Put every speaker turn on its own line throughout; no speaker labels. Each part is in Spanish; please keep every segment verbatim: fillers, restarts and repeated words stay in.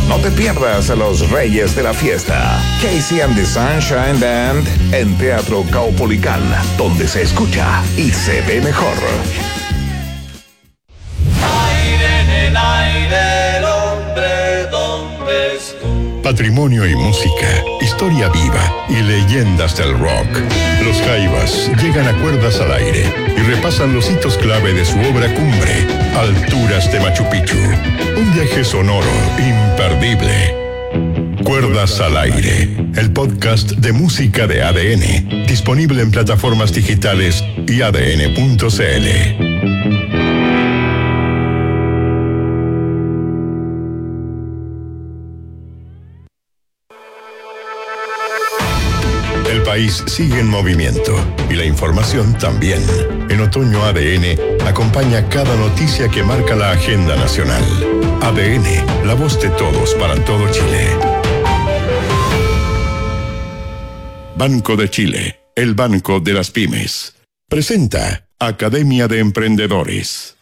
No te pierdas a los reyes de la fiesta. Casey and the Sunshine Band en Teatro Caupolicán, donde se escucha y se ve mejor.
Aire en el aire, el hombre, ¿dónde estuvo?
Patrimonio y música, historia viva y leyendas del rock. Los Jaivas llegan a Cuerdas al Aire y repasan los hitos clave de su obra cumbre, Alturas de Machu Picchu. Un viaje sonoro imperdible. Cuerdas al Aire, el podcast de música de A D N, disponible en plataformas digitales y A D N punto C L. El país sigue en movimiento y la información también. En Otoño A D N acompaña cada noticia que marca la agenda nacional. A D N, la voz de todos para todo Chile. Banco de Chile, el banco de las pymes. Presenta Academia de Emprendedores.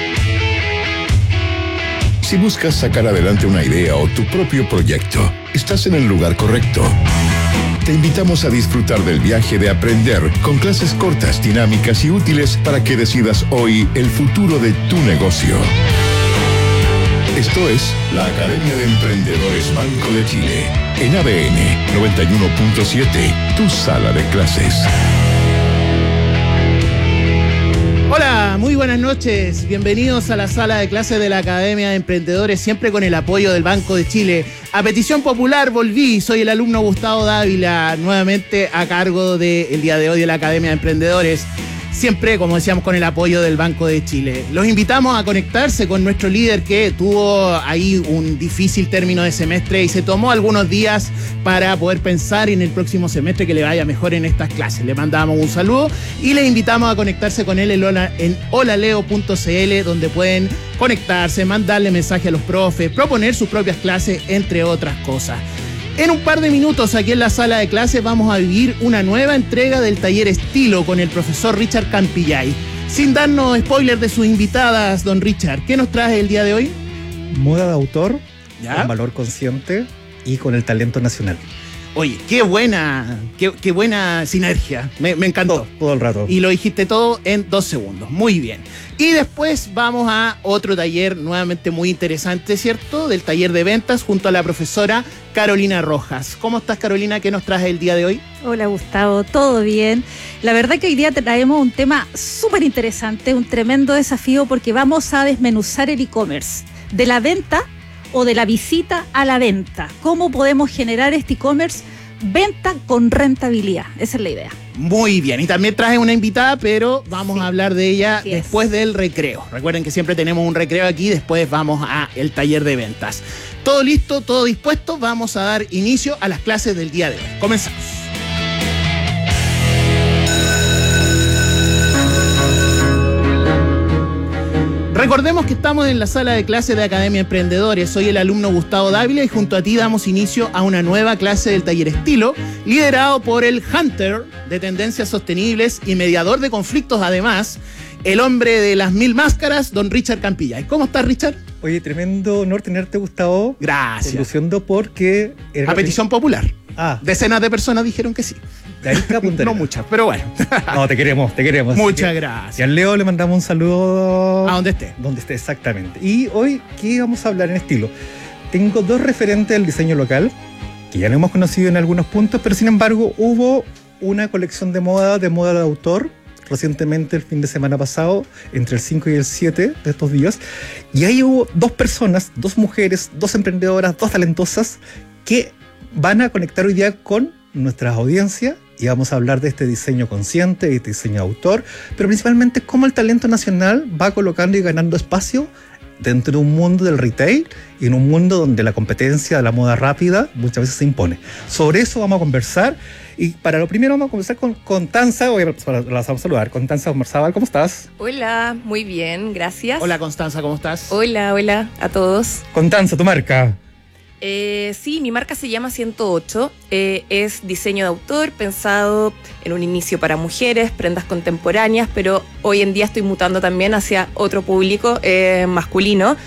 Si buscas sacar adelante una idea o tu propio proyecto, estás en el lugar correcto. Te invitamos a disfrutar del viaje de aprender con clases cortas, dinámicas y útiles para que decidas hoy el futuro de tu negocio. Esto es la Academia de Emprendedores Banco de Chile, en A D N noventa y uno punto siete, tu sala de clases.
Hola, muy buenas noches. Bienvenidos a la sala de clases de la Academia de Emprendedores, siempre con el apoyo del Banco de Chile. A petición popular volví, soy el alumno Gustavo Dávila, nuevamente a cargo del día de hoy de la Academia de Emprendedores. Siempre, como decíamos, con el apoyo del Banco de Chile. Los invitamos a conectarse con nuestro líder que tuvo ahí un difícil término de semestre y se tomó algunos días para poder pensar en el próximo semestre que le vaya mejor en estas clases. Le mandamos un saludo y les invitamos a conectarse con él en holaleo punto c l, donde pueden conectarse, mandarle mensaje a los profes, proponer sus propias clases, entre otras cosas. En un par de minutos aquí en la sala de clases vamos a vivir una nueva entrega del taller Estilo con el profesor Richard Campillay. Sin darnos spoilers de sus invitadas, don Richard, ¿qué nos trae el día de hoy?
Moda de autor,
¿ya?
Con valor consciente y con el talento nacional.
Oye, qué buena, qué, qué buena sinergia, me, me encantó.
Todo, todo el rato.
Y lo dijiste todo en dos segundos, muy bien. Y después vamos a otro taller nuevamente muy interesante, ¿cierto? Del taller de ventas junto a la profesora Carolina Rojas. ¿Cómo estás, Carolina? ¿Qué nos traes el día de hoy?
Hola, Gustavo, ¿todo bien? La verdad que hoy día traemos un tema súper interesante, un tremendo desafío porque vamos a desmenuzar el e-commerce, de la venta o de la visita a la venta. ¿Cómo podemos generar este e-commerce venta con rentabilidad? Esa es la idea.
Muy bien, y también traje una invitada, pero vamos
sí.
a hablar de ella
Así
después
es.
del recreo. Recuerden que siempre tenemos un recreo aquí, después vamos a el taller de ventas. Todo listo, todo dispuesto, vamos a dar inicio a las clases del día de hoy. Comenzamos. Recordemos que estamos en la sala de clases de Academia Emprendedores. Soy el alumno Gustavo Dávila y junto a ti damos inicio a una nueva clase del taller Estilo, liderado por el Hunter de Tendencias Sostenibles y mediador de conflictos, además, el hombre de las mil máscaras, don Richard Campillay. ¿Cómo estás, Richard?
Oye, tremendo honor tenerte, Gustavo.
Gracias.
Conduciendo porque...
A petición popular.
Ah.
Decenas de personas dijeron que sí.
De ahí está Punta
No
Arenas.
muchas, pero bueno.
No, te queremos, te queremos.
Muchas
que,
gracias.
Y al Leo le mandamos un saludo...
A donde esté.
Donde esté, exactamente. Y hoy, ¿qué vamos a hablar en estilo? Tengo dos referentes del diseño local, que ya lo hemos conocido en algunos puntos, pero sin embargo hubo una colección de moda, de moda de autor, recientemente el fin de semana pasado, entre el cinco y el siete de estos días, y ahí hubo dos personas, dos mujeres, dos emprendedoras, dos talentosas, que van a conectar hoy día con nuestras audiencias y vamos a hablar de este diseño consciente, de este diseño de autor, pero principalmente cómo el talento nacional va colocando y ganando espacio dentro de un mundo del retail y en un mundo donde la competencia de la moda rápida muchas veces se impone. Sobre eso vamos a conversar y para lo primero vamos a conversar con Constanza, voy a, la vamos a saludar. Constanza Omarzábal, ¿cómo estás?
Hola, muy bien, gracias.
Hola, Constanza, ¿cómo estás?
Hola, hola a todos.
Constanza, tu marca.
Eh, sí, mi marca se llama ciento ocho, eh, es diseño de autor pensado en un inicio para mujeres, prendas contemporáneas, pero hoy en día estoy mutando también hacia otro público eh, masculino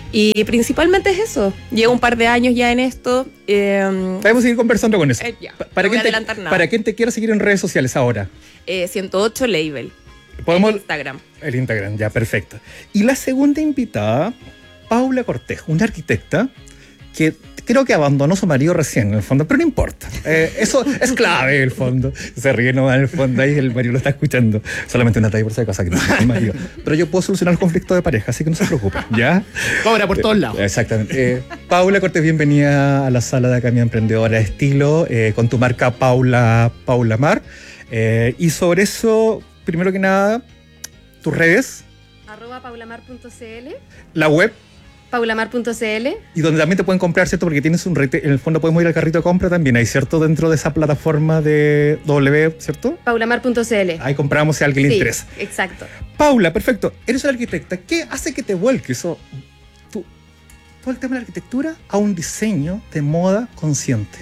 Y principalmente es eso. Llevo un par de años ya en esto. Eh,
Podemos seguir conversando con eso.
Eh, ya,
¿Para,
no voy
quién
a adelantar
te,
nada.
¿Para quién te quiera seguir en redes sociales ahora?
eh, ciento ocho Label.
Podemos...
En Instagram.
El Instagram, ya, perfecto. Y la segunda invitada, Paula Cortés, una arquitecta que creo que abandonó a su marido recién, en el fondo, pero no importa. Eh, eso es clave, en el fondo. Se ríe nomás en el fondo, ahí el marido lo está escuchando. Solamente una talla por si acaso que no es mi marido. Pero yo puedo solucionar el conflicto de pareja, así que no se preocupe, ¿ya?
Cobra por todos lados.
Exactamente. Eh, Paula Cortés, bienvenida a la sala de Academia Emprendedora de Estilo, eh, con tu marca Paula, Paula Mar. Eh, y sobre eso, primero que nada, tus redes,
arroba paulamar punto c l,
la web,
paulamar punto c l.
y donde también te pueden comprar, ¿cierto? Porque tienes un rete, en el fondo podemos ir al carrito de compra también, ahí, ¿cierto? Dentro de esa plataforma de W, ¿cierto?
paulamar punto c l.
Ahí compramos si a alguien le
Sí,
interesa.
exacto.
Paula, perfecto. Eres una arquitecta. ¿Qué hace que te vuelques o, tú, todo el tema de la arquitectura a un diseño de moda consciente?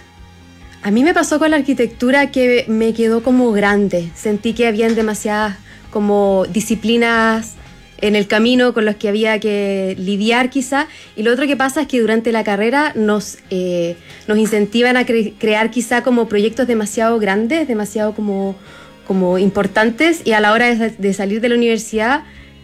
A mí me pasó con la arquitectura que me quedó como grande. Sentí que habían demasiadas como disciplinas en el camino con los que había que lidiar quizá. Y lo otro que pasa es que durante la carrera nos, eh, nos incentivan a cre- crear quizá como proyectos demasiado grandes, demasiado como, como importantes, y a la hora de, de salir de la universidad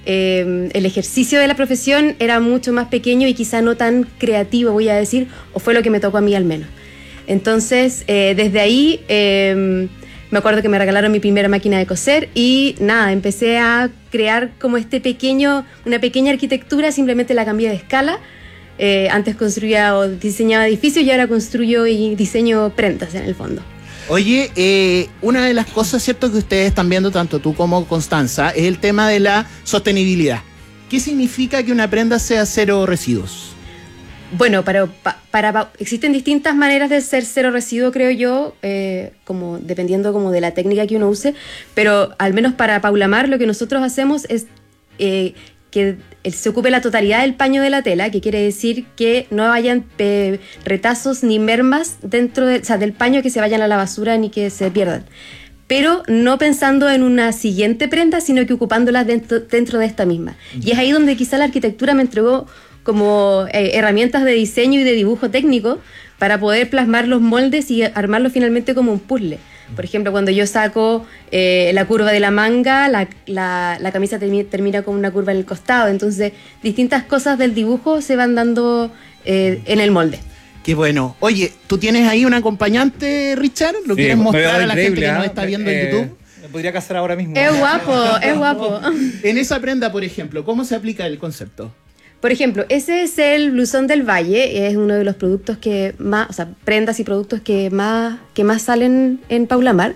eh, el ejercicio de la profesión era mucho más pequeño y quizá no tan creativo, voy a decir, o fue lo que me tocó a mí al menos. Entonces, eh, desde ahí... Eh, Me acuerdo que me regalaron mi primera máquina de coser y nada, empecé a crear como este pequeño, una pequeña arquitectura, simplemente la cambié de escala. Eh, antes construía o diseñaba edificios y ahora construyo y diseño prendas en el fondo.
Oye, eh, una de las cosas, cierto, que ustedes están viendo, tanto tú como Constanza, es el tema de la sostenibilidad. ¿Qué significa que una prenda sea cero residuos?
Bueno, para, para, para, existen distintas maneras de ser cero residuo, creo yo, eh, como dependiendo como de la técnica que uno use, pero al menos para Paula Mar lo que nosotros hacemos es eh, que se ocupe la totalidad del paño de la tela, que quiere decir que no hayan eh, retazos ni mermas dentro de, o sea, del paño que se vayan a la basura ni que se pierdan. Pero no pensando en una siguiente prenda, sino que ocupándolas dentro, dentro de esta misma. Y es ahí donde quizá la arquitectura me entregó como eh, herramientas de diseño y de dibujo técnico para poder plasmar los moldes y armarlos finalmente como un puzzle. Por ejemplo, cuando yo saco eh, la curva de la manga, la, la, la camisa termi- termina con una curva en el costado. Entonces, distintas cosas del dibujo se van dando eh, en el molde.
Qué bueno. Oye, ¿tú tienes ahí un acompañante, Richard? ¿Lo
Sí,
quieres
me
mostrar
veo
a la gente
increíble,
que nos
¿eh?
está viendo
Eh,
en YouTube?
Me podría casar ahora mismo.
Es guapo, es guapo.
En esa prenda, por ejemplo, ¿cómo se aplica el concepto?
Por ejemplo, ese es el blusón del Valle, es uno de los productos que más, o sea, prendas y productos que más, que más salen en Paula Mar.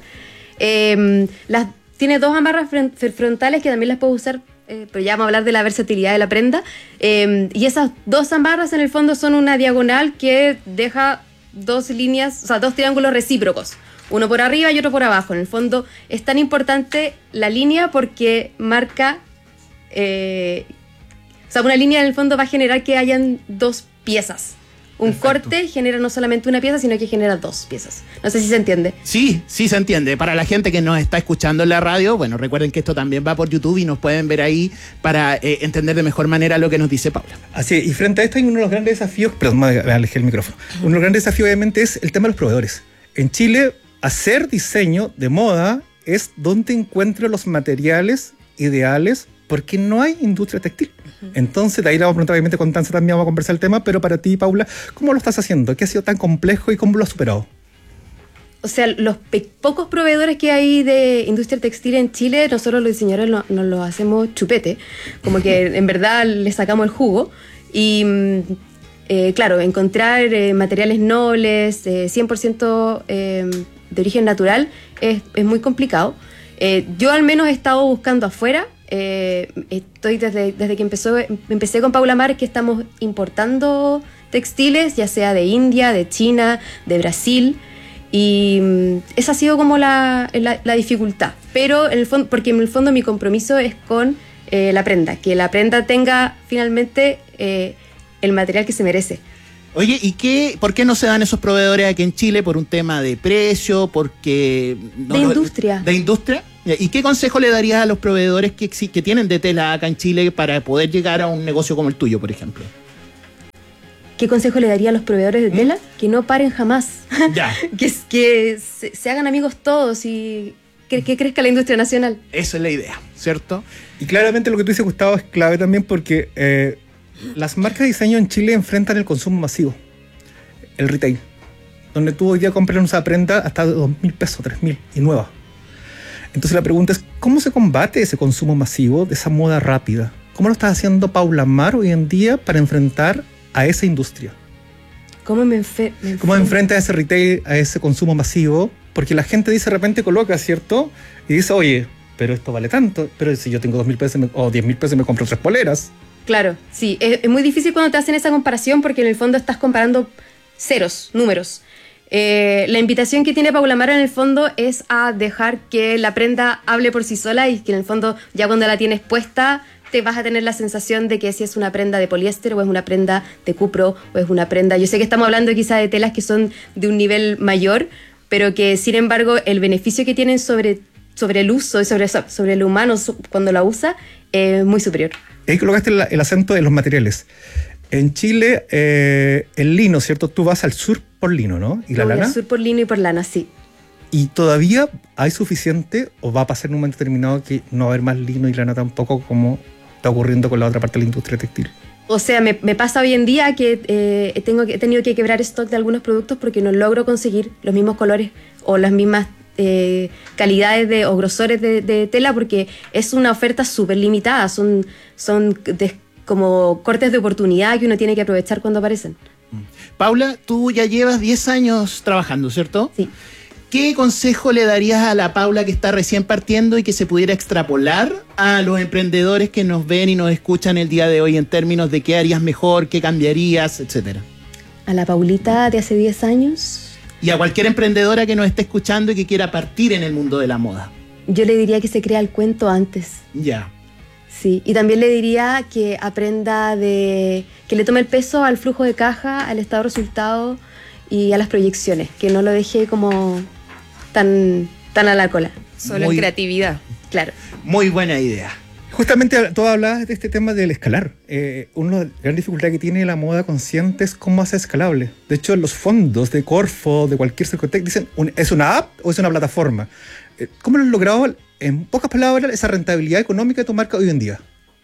Eh, las, tiene dos amarras frontales que también las puedo usar, eh, pero ya vamos a hablar de la versatilidad de la prenda. Eh, y esas dos amarras en el fondo son una diagonal que deja dos líneas, o sea, dos triángulos recíprocos. Uno por arriba y otro por abajo. En el fondo es tan importante la línea porque marca... Eh, O sea, una línea en el fondo va a generar que hayan dos piezas. Un
Perfecto.
corte genera no solamente una pieza, sino que genera dos piezas. No sé si se entiende.
Sí, sí se entiende. Para la gente que nos está escuchando en la radio, bueno, recuerden que esto también va por YouTube y nos pueden ver ahí para eh, entender de mejor manera lo que nos dice Paula.
Así es, y frente a esto hay uno de los grandes desafíos, perdón, me alejé el micrófono. Uno de los grandes desafíos obviamente es el tema de los proveedores. En Chile, hacer diseño de moda es donde encuentro los materiales ideales porque no hay industria textil. Entonces, de ahí le vamos a preguntar, obviamente, con Constanza también vamos a conversar el tema, pero para ti, Paula, ¿cómo lo estás haciendo? ¿Qué ha sido tan complejo y cómo lo has superado?
O sea, los pe- pocos proveedores que hay de industria textil en Chile, nosotros los diseñadores no- nos los hacemos chupete. Como que en verdad le sacamos el jugo. Y mm, eh, claro, encontrar eh, materiales nobles, eh, cien por ciento eh, de origen natural, es, es muy complicado. Eh, yo al menos he estado buscando afuera. Eh, estoy desde, desde que empezó, empecé con Paula Mar, que estamos importando textiles, ya sea de India, de China, de Brasil, y mm, esa ha sido como la, la, la dificultad, pero en el fondo, porque en el fondo mi compromiso es con eh, la prenda, que la prenda tenga finalmente eh, el material que se merece.
Oye, ¿y qué, por qué no se dan esos proveedores aquí en Chile? ¿Por un tema de precio? ¿Porque no
De
lo-
industria.
¿De industria? ¿Y qué consejo le darías a los proveedores que, exi- que tienen de tela acá en Chile para poder llegar a un negocio como el tuyo, por ejemplo?
¿qué consejo le daría a los proveedores de tela? ¿Mm? Que no paren jamás.
Ya.
que que se, se hagan amigos todos y que, que crezca la industria nacional.
Esa es la idea, ¿cierto?
Y claramente lo que tú dices, Gustavo, es clave también porque eh, las marcas de diseño en Chile enfrentan el consumo masivo, el retail, donde tú hoy día compras una prenda hasta de dos mil pesos, tres mil y nueva. Entonces la pregunta es, ¿cómo se combate ese consumo masivo de esa moda rápida? ¿Cómo lo está haciendo Paula Mar hoy en día para enfrentar a esa industria?
¿Cómo me, enfe- me
¿Cómo enfrenta a ese retail, a ese consumo masivo? Porque la gente dice, de repente coloca, ¿cierto? Y dice, oye, pero esto vale tanto, pero si yo tengo dos mil pesos me, o diez mil pesos y me compro tres poleras.
Claro, sí, es, es muy difícil cuando te hacen esa comparación porque en el fondo estás comparando ceros, números. Eh, la invitación que tiene Paula Mar en el fondo es a dejar que la prenda hable por sí sola y que en el fondo ya cuando la tienes puesta te vas a tener la sensación de que si es una prenda de poliéster o es una prenda de cupro o es una prenda... Yo sé que estamos hablando quizá de telas que son de un nivel mayor, pero que sin embargo el beneficio que tienen sobre, sobre el uso y sobre, sobre el humano cuando la usa es muy superior.
Ahí colocaste el, el acento de los materiales. En Chile, eh, el lino, ¿cierto? Tú vas al sur por lino, ¿no? ¿Y la
Voy
lana?
Al sur por lino y por lana, sí.
¿Y todavía hay suficiente o va a pasar en un momento determinado que no va a haber más lino y lana tampoco como está ocurriendo con la otra parte de la industria textil?
O sea, me, me pasa hoy en día que eh, tengo, he tenido que quebrar stock de algunos productos porque no logro conseguir los mismos colores o las mismas eh, calidades de, o grosores de, de tela porque es una oferta súper limitada. Son, son de, como cortes de oportunidad que uno tiene que aprovechar cuando aparecen.
Paula, tú ya llevas diez años trabajando, ¿cierto?
Sí.
¿Qué consejo le darías a la Paula que está recién partiendo y que se pudiera extrapolar a los emprendedores que nos ven y nos escuchan el día de hoy en términos de qué harías mejor, qué cambiarías, etcétera?
A la Paulita de hace diez años.
Y a cualquier emprendedora que nos esté escuchando y que quiera partir en el mundo de la moda.
Yo le diría que se crea el cuento antes.
Ya.
Sí, y también le diría que aprenda de... que le tome el peso al flujo de caja, al estado de resultado y a las proyecciones, que no lo deje como tan, tan a la cola.
Solo
Muy-
en creatividad.
Claro.
Muy buena idea.
Justamente tú hablabas de este tema del escalar. Eh, una de las grandes dificultades que tiene la moda consciente es cómo hacer escalable. De hecho, los fondos de Corfo, de cualquier Cercotec, dicen, un- ¿es una app o es una plataforma? Eh, ¿Cómo lo has logrado, en pocas palabras, esa rentabilidad económica de tu marca hoy en día?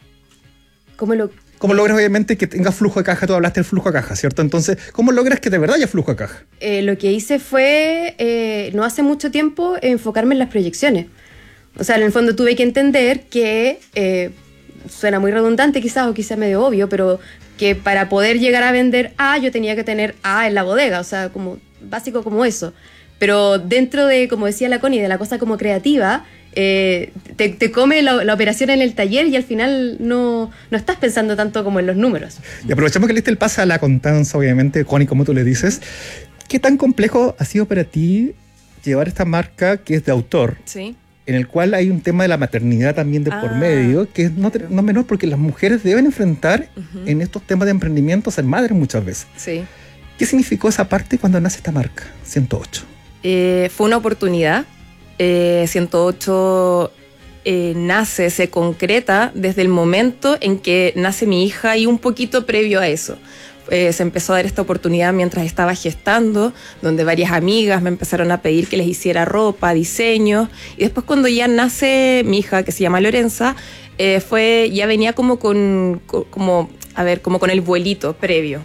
¿Cómo lo...?
¿Cómo logras, obviamente, que tenga flujo de caja? Tú hablaste del flujo de caja, ¿cierto? Entonces, ¿cómo logras que de verdad haya flujo de caja?
Eh, lo que hice fue, eh, no hace mucho tiempo, enfocarme en las proyecciones. O sea, en el fondo tuve que entender que, eh, suena muy redundante quizás o quizás medio obvio, pero que para poder llegar a vender A yo tenía que tener A en la bodega, o sea, como básico como eso. Pero dentro de, como decía la Connie, de la cosa como creativa, eh, te, te come la, la operación en el taller y al final no, no estás pensando tanto como en los números.
Y aprovechamos que le diste el pase a la Constanza, obviamente, Connie, como tú le dices. ¿Qué tan complejo ha sido para ti llevar esta marca que es de autor,
Sí.
en el cual hay un tema de la maternidad también de por
Ah,
medio, que es no, te- no menor porque las mujeres deben enfrentar
Ujú.
en estos temas de emprendimiento ser madres muchas veces?
Sí.
¿Qué significó esa parte cuando nace esta marca, ciento ocho?
Eh, fue una oportunidad. Eh, ciento ocho eh, nace, se concreta desde el momento en que nace mi hija y un poquito previo a eso. Eh, se empezó a dar esta oportunidad mientras estaba gestando, donde varias amigas me empezaron a pedir que les hiciera ropa, diseño. Y después cuando ya nace mi hija, que se llama Lorenza, eh, fue, ya venía como con, co- como, a ver, como con el vuelito previo.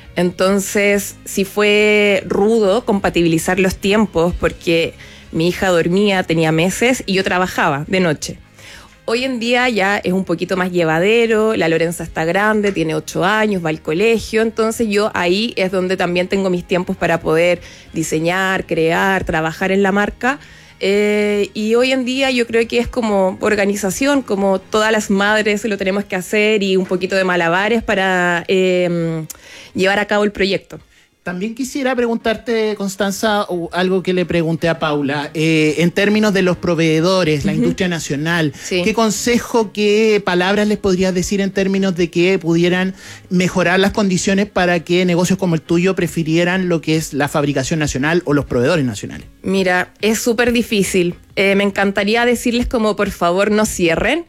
Entonces, sí fue rudo compatibilizar los tiempos porque mi hija dormía, tenía meses y yo trabajaba de noche. Hoy en día ya es un poquito más llevadero, la Lorenza está grande, tiene ocho años, va al colegio, entonces yo ahí es donde también tengo mis tiempos para poder diseñar, crear, trabajar en la marca. Eh, y hoy en día yo creo que es como organización, como todas las madres lo tenemos que hacer y un poquito de malabares para eh, llevar a cabo el proyecto.
También quisiera preguntarte, Constanza, o algo que le pregunté a Paula, eh, en términos de los proveedores, la
Ujú.
industria nacional,
Sí.
¿qué consejo, qué palabras les podrías decir en términos de que pudieran mejorar las condiciones para que negocios como el tuyo prefirieran lo que es la fabricación nacional o los proveedores nacionales?
Mira, es súper difícil. Eh, me encantaría decirles como por favor no cierren,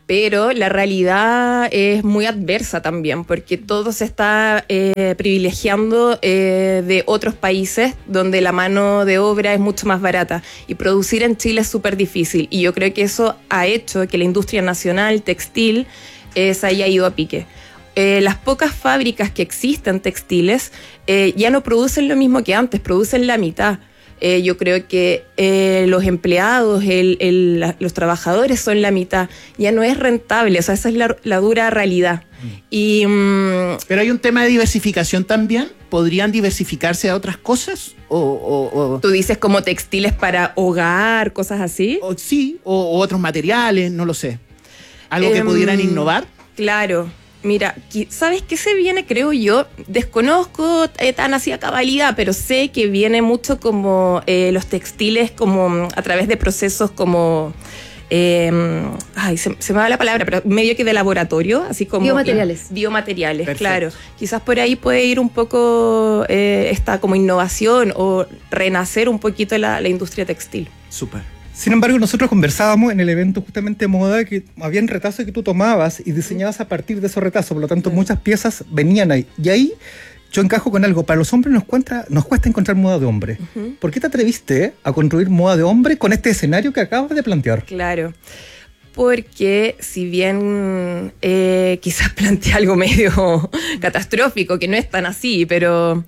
pero la realidad es muy adversa también, porque todo se está eh, privilegiando eh, de otros países donde la mano de obra es mucho más barata, y producir en Chile es súper difícil, y yo creo que eso ha hecho que la industria nacional textil eh, se haya ido a pique. Eh, las pocas fábricas que existen textiles eh, ya no producen lo mismo que antes, producen la mitad. Eh, yo creo que eh, los empleados, el, el, la, los trabajadores son la mitad. Ya no es rentable, o sea, esa es la, la dura realidad. Mm. Y, mm,
Pero hay un tema de diversificación también. ¿Podrían diversificarse a otras cosas? O, o, o,
¿Tú dices como textiles para hogar, cosas así?
O, sí, o, o otros materiales, no lo sé. ¿Algo eh, que pudieran innovar?
Claro. Mira, ¿sabes qué se viene? Creo yo, desconozco eh, tan así a cabalidad, pero sé que viene mucho como eh, los textiles como a través de procesos como, eh, ay, se, se me va la palabra, pero medio que de laboratorio, así como...
Biomateriales.
Biomateriales,
Perfecto.
Claro. Quizás por ahí puede ir un poco eh, esta como innovación o renacer un poquito la, la industria textil.
Súper.
Sin embargo, nosotros conversábamos en el evento justamente de moda que habían retazos que tú tomabas y diseñabas a partir de esos retazos, por lo tanto muchas piezas venían ahí. Y ahí yo encajo con algo, para los hombres nos cuesta, nos cuesta encontrar moda de hombre. Uh-huh. ¿Por qué te atreviste a construir moda de hombre con este escenario que acabas de plantear?
Claro, porque si bien eh, quizás planteé algo medio catastrófico, que no es tan así, pero...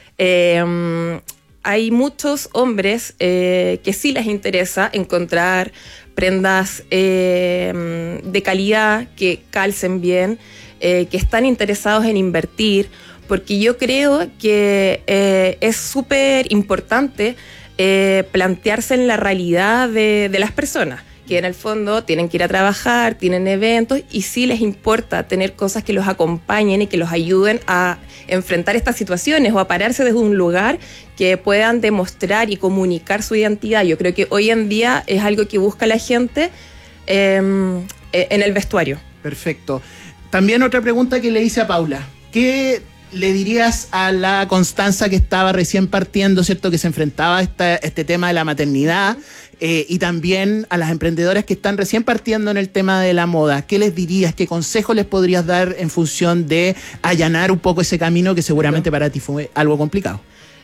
Eh, hay muchos hombres eh, que sí les interesa encontrar prendas eh, de calidad, que calcen bien, eh, que están interesados en invertir, porque yo creo que eh, es súper importante eh, plantearse en la realidad de, de las personas, que en el fondo tienen que ir a trabajar, tienen eventos, y sí les importa tener cosas que los acompañen y que los ayuden a enfrentar estas situaciones o a pararse desde un lugar que puedan demostrar y comunicar su identidad. Yo creo que hoy en día es algo que busca la gente eh, en el vestuario.
Perfecto. También otra pregunta que le hice a Paula. ¿Qué le dirías a la Constanza que estaba recién partiendo, cierto, que se enfrentaba a esta, este tema de la maternidad, eh, y también a las emprendedoras que están recién partiendo en el tema de la moda? ¿Qué les dirías? ¿Qué consejo les podrías dar en función de allanar un poco ese camino que seguramente para ti fue algo complicado?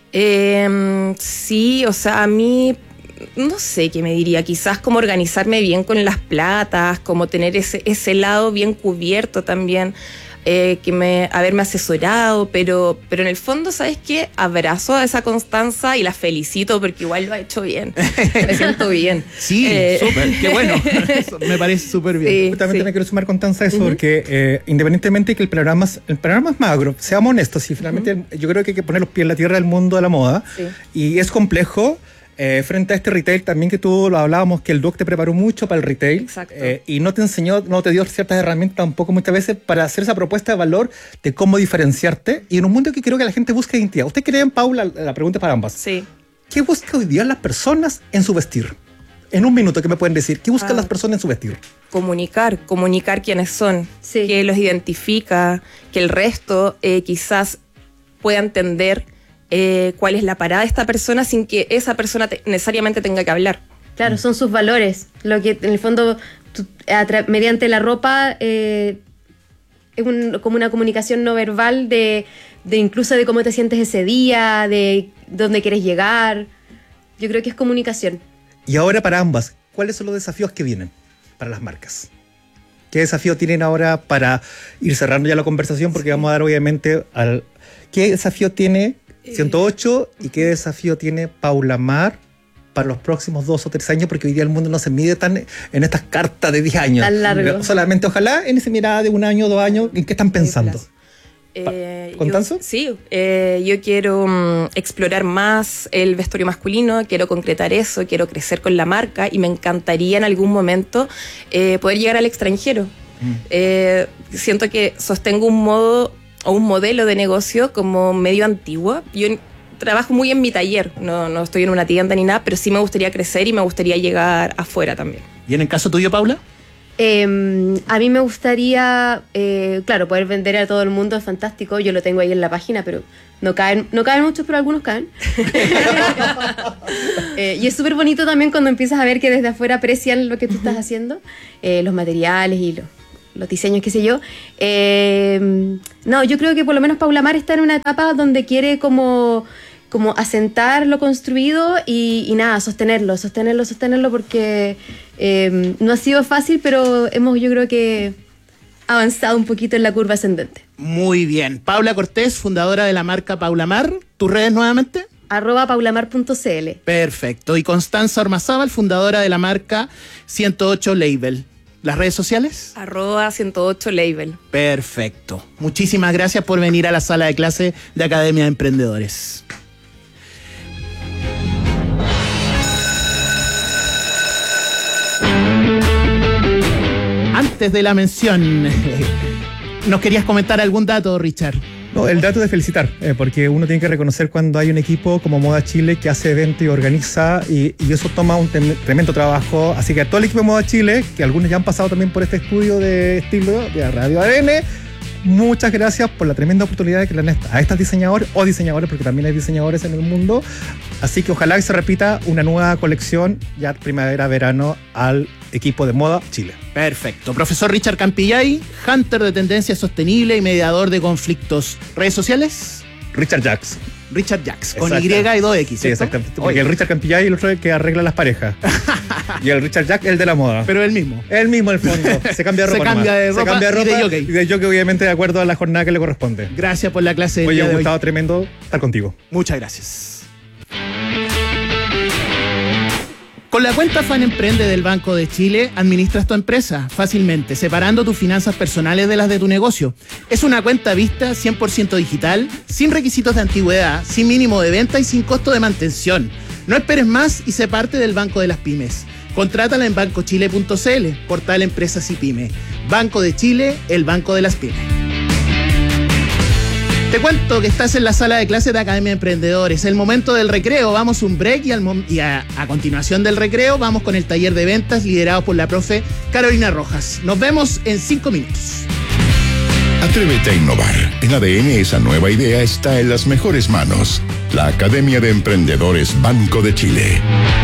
Eh, sí, o sea, a mí... no sé qué me diría, quizás como organizarme bien con las platas, como tener ese, ese lado bien cubierto también, eh, que me haberme asesorado, pero, pero en el fondo, ¿sabes qué? Abrazo a esa Constanza y la felicito porque igual lo ha hecho bien, me siento bien.
Sí, eh, súper, qué bueno, me parece súper bien.
Sí, Justamente sí. Me quiero sumar, Constanza, a eso, uh-huh. porque eh, independientemente de que el programa, el programa es magro, seamos honestos, si finalmente uh-huh. yo creo que hay que poner los pies en la tierra del mundo de la moda, sí. y es complejo. Eh, frente a este retail también que tú lo hablábamos, que el Duoc te preparó mucho para el retail.
Exacto.
Eh, y no te enseñó, no te dio ciertas herramientas tampoco muchas veces para hacer esa propuesta de valor de cómo diferenciarte. Y en un mundo que creo que la gente busca identidad. ¿Usted cree, Paula, la pregunta es para ambas?
Sí.
¿Qué busca hoy día las personas en su vestir? En un minuto, ¿qué me pueden decir? ¿Qué buscan ah. las personas en su vestir?
Comunicar, comunicar quiénes son, sí. que los identifica, que el resto eh, quizás pueda entender Eh, cuál es la parada de esta persona sin que esa persona te, necesariamente tenga que hablar.
Claro, son sus valores. Lo que en el fondo, tú, atra- mediante la ropa, eh, es un, como una comunicación no verbal de, de incluso de cómo te sientes ese día, de dónde quieres llegar. Yo creo que es comunicación.
Y ahora para ambas, ¿cuáles son los desafíos que vienen para las marcas? ¿Qué desafío tienen ahora para ir cerrando ya la conversación? Porque vamos a dar obviamente al... ¿Qué desafío tiene ciento ocho y qué desafío tiene Paula Mar para los próximos dos o tres años? Porque hoy día el mundo no se mide tan en estas cartas de diez años.
Tan largo.
Solamente ojalá en esa mirada de un año, dos años, ¿en qué están pensando?
Eh,
¿Constanza?
Yo, sí, eh, yo quiero um, explorar más el vestuario masculino, quiero concretar eso, quiero crecer con la marca y me encantaría en algún momento eh, poder llegar al extranjero. Mm. Eh, siento que sostengo un modo o un modelo de negocio como medio antiguo. Yo trabajo muy en mi taller, no, no estoy en una tienda ni nada, pero sí me gustaría crecer y me gustaría llegar afuera también.
¿Y en el caso tuyo, Paula?
Eh, a mí me gustaría, eh, claro, poder vender a todo el mundo es fantástico, yo lo tengo ahí en la página, pero No caen, no caen muchos, pero algunos caen. eh, y es súper bonito también cuando empiezas a ver que desde afuera aprecian lo que tú estás haciendo, eh, los materiales y los, los diseños, qué sé yo. Eh, no, yo creo que por lo menos Paula Mar está en una etapa donde quiere como, como asentar lo construido y, y nada, sostenerlo, sostenerlo, sostenerlo, porque eh, no ha sido fácil, pero hemos, yo creo que, avanzado un poquito en la curva ascendente.
Muy bien. Paula Cortés, fundadora de la marca Paula Mar. ¿Tus redes nuevamente?
Arroba paulamar punto cl.
Perfecto. Y Constanza Ormazábal, fundadora de la marca ciento ocho Label. ¿Las redes sociales?
Arroba ciento ocho Label.
Perfecto. Muchísimas gracias por venir a la sala de clase de Academia de Emprendedores. Antes de la mención, ¿nos querías comentar algún dato, Richard?
No, el dato de felicitar, eh, porque uno tiene que reconocer cuando hay un equipo como Moda Chile que hace eventos y organiza, y, y eso toma un tem- tremendo trabajo. Así que a todo el equipo de Moda Chile, que algunos ya han pasado también por este estudio de estilo de Radio A D N, muchas gracias por la tremenda oportunidad que le dan a estas diseñadores o diseñadores, porque también hay diseñadores en el mundo. Así que ojalá que se repita una nueva colección ya primavera-verano al equipo de Moda Chile.
Perfecto. Profesor Richard Campillay, hunter de tendencia sostenible y mediador de conflictos. ¿Redes sociales?
Richard Jacks.
Richard Jacks, con
Exacto.
Y y dos X.
Sí, exactamente. Porque Oye. el Richard Campillay es el otro que arregla las parejas. Y el Richard Jack, el de la moda.
Pero el mismo.
El mismo, el fondo. Se cambia de ropa.
Se cambia de ropa,
Se cambia de ropa
y de jockey.
Y de jockey, obviamente, de acuerdo a la jornada que le corresponde.
Gracias por la clase del
Oye,
día
un
de
gustado
hoy.
tremendo estar contigo.
Muchas gracias. Con la cuenta Fan Emprende del Banco de Chile, administras tu empresa fácilmente, separando tus finanzas personales de las de tu negocio. Es una cuenta vista cien por ciento digital, sin requisitos de antigüedad, sin mínimo de venta y sin costo de mantención. No esperes más y sé parte del Banco de las Pymes. Contrátala en banco chile punto cl, portal Empresas y Pyme. Banco de Chile, el banco de las pymes. Te cuento que estás en la sala de clases de Academia de Emprendedores. El momento del recreo, vamos un break y, al mom- y a, a continuación del recreo vamos con el taller de ventas liderado por la profe Carolina Rojas. Nos vemos en cinco minutos.
Atrévete a innovar. En A D N esa nueva idea está en las mejores manos. La Academia de Emprendedores Banco de Chile.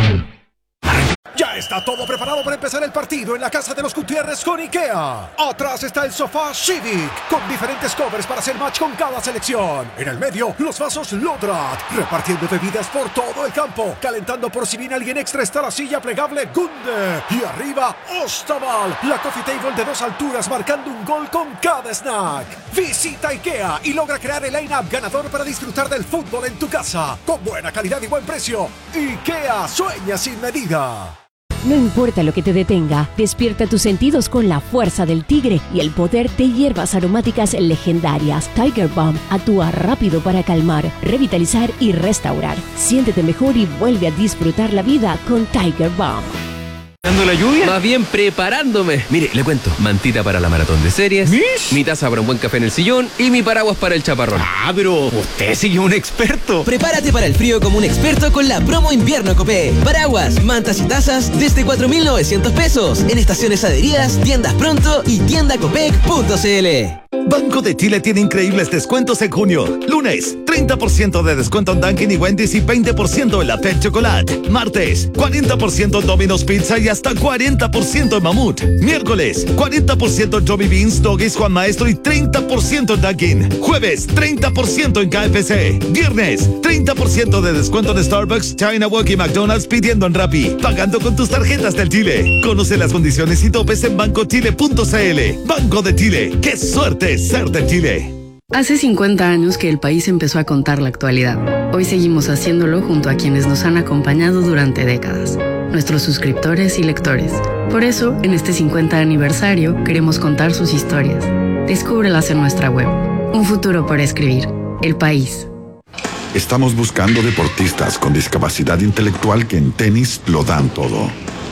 Ya está todo preparado para empezar el partido en la casa de los Gutiérrez con IKEA. Atrás está el sofá Civic, con diferentes covers para hacer match con cada selección. En el medio, los vasos Lodrat, repartiendo bebidas por todo el campo. Calentando por si viene alguien extra está la silla plegable Gunde. Y arriba, Ostaval, la coffee table de dos alturas marcando un gol con cada snack. Visita IKEA y logra crear el line-up ganador para disfrutar del fútbol en tu casa. Con buena calidad y buen precio. IKEA, sueña sin medida.
No importa lo que te detenga, despierta tus sentidos con la fuerza del tigre y el poder de hierbas aromáticas legendarias. Tiger Balm actúa rápido para calmar, revitalizar y restaurar. Siéntete mejor y vuelve a disfrutar la vida con Tiger Balm.
¿Dando la lluvia? Más bien preparándome. Mire, le cuento, mantita para la maratón de series, ¿Mish? Mi taza para un buen café en el sillón y mi paraguas para el chaparrón.
Ah, pero usted sigue un experto.
Prepárate para el frío como un experto con la promo invierno Copé. Paraguas, mantas y tazas desde cuatro mil novecientos pesos en estaciones adheridas, tiendas pronto y tienda copec punto cl.
Banco de Chile tiene increíbles descuentos en junio. Lunes, treinta por ciento de descuento en Dunkin' y Wendy's y veinte por ciento en la Pet Chocolate. Martes, cuarenta por ciento en Domino's Pizza y hasta cuarenta por ciento en Mamut. Miércoles, cuarenta por ciento en Johnny Beans, Doggies, Juan Maestro y treinta por ciento en Dunkin'. Jueves, treinta por ciento en K F C. Viernes, treinta por ciento de descuento en Starbucks, China Walk y McDonald's pidiendo en Rappi. Pagando con tus tarjetas del Chile. Conoce las condiciones y topes en banco chile punto cl. Banco de Chile. ¡Qué suerte ser de Chile!
Hace cincuenta años que el país empezó a contar la actualidad. Hoy seguimos haciéndolo junto a quienes nos han acompañado durante décadas, nuestros suscriptores y lectores. Por eso, en este cincuenta aniversario, queremos contar sus historias. Descúbrelas en nuestra web. Un futuro por escribir. El País.
Estamos buscando deportistas con discapacidad intelectual que en tenis lo dan todo.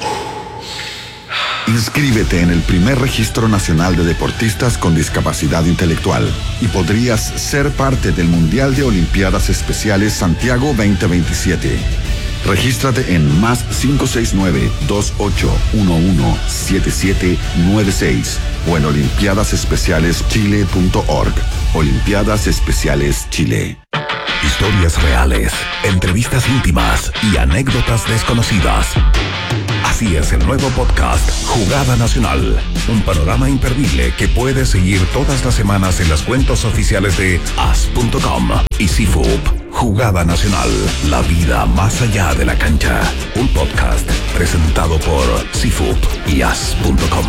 Inscríbete en el primer registro nacional de deportistas con discapacidad intelectual y podrías ser parte del Mundial de Olimpiadas Especiales Santiago veinte veintisiete. Regístrate en más cinco seis nueve, dos ocho uno uno, siete siete nueve seis o en olimpiadas especiales chile punto org. Olimpiadas Especiales Chile.
Historias reales, entrevistas íntimas y anécdotas desconocidas. Así es el nuevo podcast Jugada Nacional, un panorama imperdible que puedes seguir todas las semanas en las cuentas oficiales de as punto com y C F U P. Jugada Nacional, la vida más allá de la cancha. Un podcast presentado por C F U P y as punto com.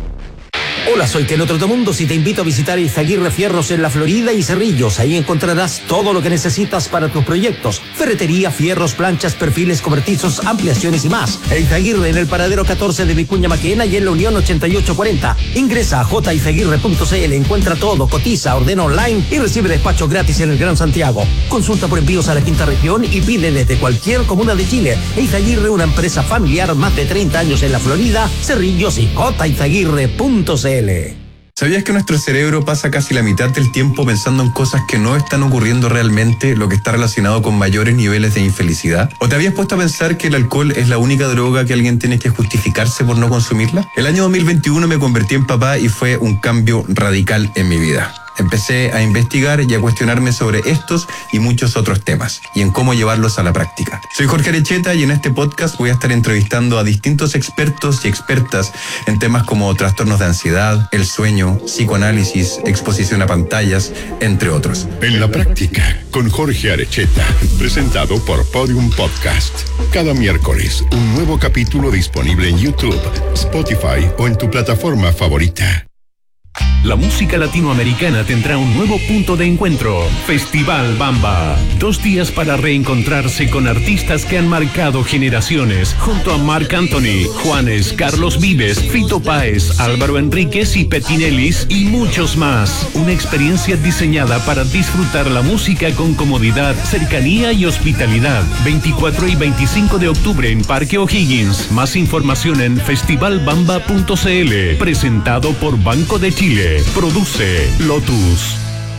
Hola, soy Keno Trotamundos y te invito a visitar Izaguirre Fierros en La Florida y Cerrillos. Ahí encontrarás todo lo que necesitas para tus proyectos. Ferretería, fierros, planchas, perfiles cobertizos, ampliaciones y más. Izaguirre en el paradero catorce de Vicuña Maquena y en la Unión ochenta y ocho cuarenta. Ingresa a j izaguirre punto c l, encuentra todo, cotiza, ordena online y recibe despacho gratis en el Gran Santiago. Consulta por envíos a la quinta región y pide desde cualquier comuna de Chile. Izaguirre, una empresa familiar, más de treinta años en La Florida, Cerrillos y j izaguirre punto c l.
¿Sabías que nuestro cerebro pasa casi la mitad del tiempo pensando en cosas que no están ocurriendo realmente, lo que está relacionado con mayores niveles de infelicidad? ¿O te habías puesto a pensar que el alcohol es la única droga que alguien tiene que justificarse por no consumirla? El año dos mil veintiuno me convertí en papá y fue un cambio radical en mi vida. Empecé a investigar y a cuestionarme sobre estos y muchos otros temas y en cómo llevarlos a la práctica. Soy Jorge Arecheta y en este podcast voy a estar entrevistando a distintos expertos y expertas en temas como trastornos de ansiedad, el sueño, psicoanálisis, exposición a pantallas, entre otros.
En la práctica, con Jorge Arecheta, presentado por Podium Podcast. Cada miércoles, un nuevo capítulo disponible en YouTube, Spotify o en tu plataforma favorita.
La música latinoamericana tendrá un nuevo punto de encuentro, Festival Bamba. Dos días para reencontrarse con artistas que han marcado generaciones, junto a Marc Anthony, Juanes, Carlos Vives, Fito Páez, Álvaro Enríquez y Petinelis y muchos más. Una experiencia diseñada para disfrutar la música con comodidad, cercanía y hospitalidad. veinticuatro y veinticinco de octubre en Parque O'Higgins. Más información en festival bamba punto c l. Presentado por Banco de Chile. Produce Lotus.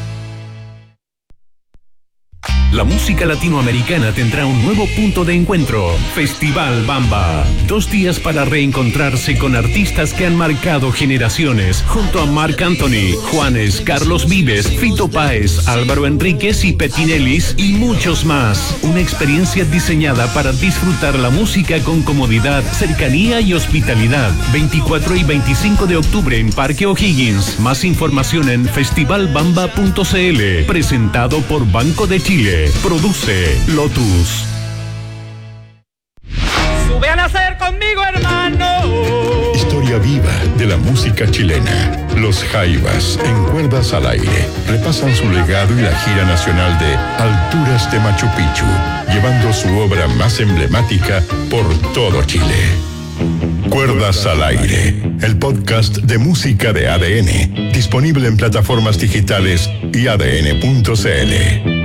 La música latinoamericana tendrá un nuevo punto de encuentro, Festival Bamba. Dos días para reencontrarse con artistas que han marcado generaciones, junto a Marc Anthony, Juanes, Carlos Vives, Fito Páez, Álvaro Enríquez y Petinelis y muchos más. Una experiencia diseñada para disfrutar la música con comodidad, cercanía y hospitalidad. veinticuatro y veinticinco de octubre en Parque O'Higgins. Más información en festival bamba punto c l. Presentado por Banco de Chile. Produce Lotus.
Sube a nacer conmigo, hermano.
Historia viva de la música chilena. Los Jaivas, en cuerdas al aire, repasan su legado y la gira nacional de Alturas de Machu Picchu, llevando su obra más emblemática por todo Chile. Cuerdas al aire, el podcast de música de A D N, disponible en plataformas digitales y a d n punto c l.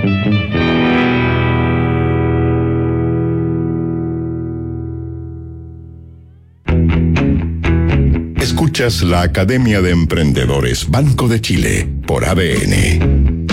Escuchas la Academia de Emprendedores Banco de Chile por A D N.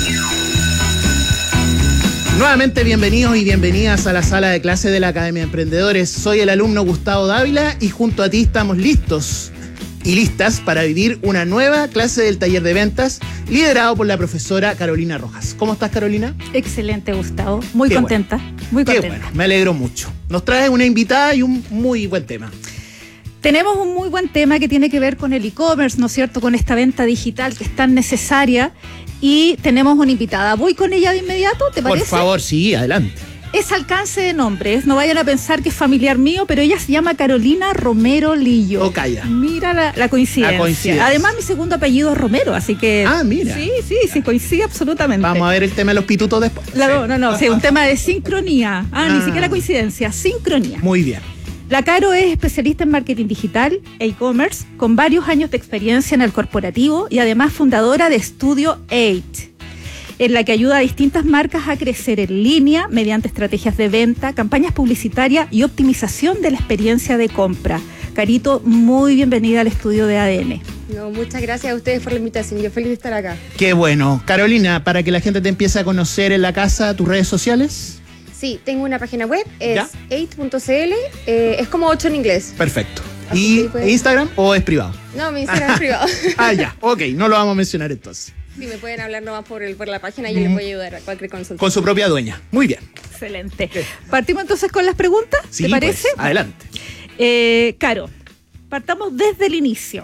Nuevamente bienvenidos y bienvenidas a la sala de clase de la Academia de Emprendedores. Soy el alumno Gustavo Dávila y junto a ti estamos listos y listas para vivir una nueva clase del taller de ventas liderado por la profesora Carolina Rojas. ¿Cómo estás, Carolina?
Excelente, Gustavo. Muy
Qué
contenta.
Bueno.
Muy
Qué
contenta.
bueno, me alegro mucho. Nos traes una invitada y un muy buen tema.
Tenemos un muy buen tema que tiene que ver con el e-commerce, ¿no es cierto? Con esta venta digital que es tan necesaria. Y tenemos una invitada. ¿Voy con ella de inmediato? ¿Te parece?
Por favor, sí, adelante.
Es alcance de nombres. No vayan a pensar que es familiar mío, pero ella se llama Carolina Romero Lillo.
Oh, calla.
Mira la, la, coincidencia.
la coincidencia.
Además, mi segundo apellido es Romero, así que...
Ah, mira.
Sí, sí, sí, coincide absolutamente.
Vamos a ver el tema de los pitutos después.
La, no, no, no, sí, un tema de sincronía. Ah,
ah,
ni siquiera coincidencia, sincronía.
Muy bien.
La Caro es especialista en marketing digital e e-commerce, con varios años de experiencia en el corporativo y además fundadora de Estudio ocho, en la que ayuda a distintas marcas a crecer en línea mediante estrategias de venta, campañas publicitarias y optimización de la experiencia de compra. Carito, muy bienvenida al estudio de A D N.
No, muchas gracias a ustedes por la invitación. Yo feliz de estar acá.
Qué bueno. Carolina, para que la gente te empiece a conocer en la casa, tus redes sociales.
Sí, tengo una página web, es ocho punto c l, eh, es como ocho en inglés.
Perfecto. ¿Y puedes... Instagram o es privado?
No, mi Instagram es privado.
Ah, ya, ok, no lo vamos a mencionar entonces.
Sí, me pueden hablar nomás por, el, por la página y yo les voy a ayudar a cualquier consulta.
Con su propia dueña. Muy bien.
Excelente. Partimos entonces con las preguntas,
Sí,
¿te parece?
pues, adelante.
Eh, Caro, partamos desde el inicio.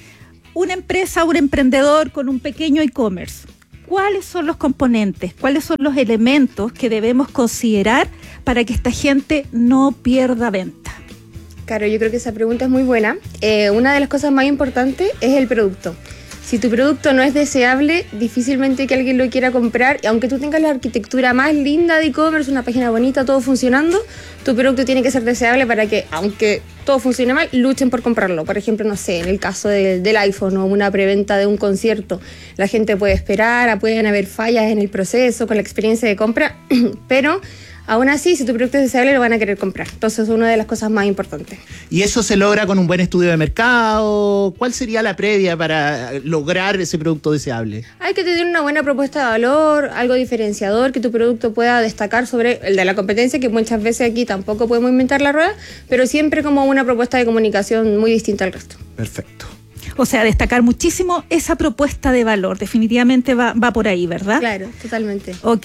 Una empresa, un emprendedor con un pequeño e-commerce. ¿Cuáles son los componentes? ¿Cuáles son los elementos que debemos considerar para que esta gente no pierda venta?
Claro, yo creo que esa pregunta es muy buena. Eh, una de las cosas más importantes es el producto. Si tu producto no es deseable, difícilmente que alguien lo quiera comprar. Y aunque tú tengas la arquitectura más linda de e-commerce, una página bonita, todo funcionando, tu producto tiene que ser deseable para que, aunque todo funcione mal, luchen por comprarlo. Por ejemplo, no sé, en el caso de, del iPhone o una preventa de un concierto, la gente puede esperar, pueden haber fallas en el proceso, con la experiencia de compra, pero aún así, si tu producto es deseable, lo van a querer comprar. Entonces, es una de las cosas más importantes.
¿Y eso se logra con un buen estudio de mercado? ¿Cuál sería la previa para lograr ese producto deseable?
Hay que tener una buena propuesta de valor, algo diferenciador, que tu producto pueda destacar sobre el de la competencia, que muchas veces aquí tampoco podemos inventar la rueda, pero siempre como una propuesta de comunicación muy distinta al resto.
Perfecto.
O sea, destacar muchísimo esa propuesta de valor. Definitivamente va, va por ahí, ¿verdad?
Claro, totalmente.
Ok.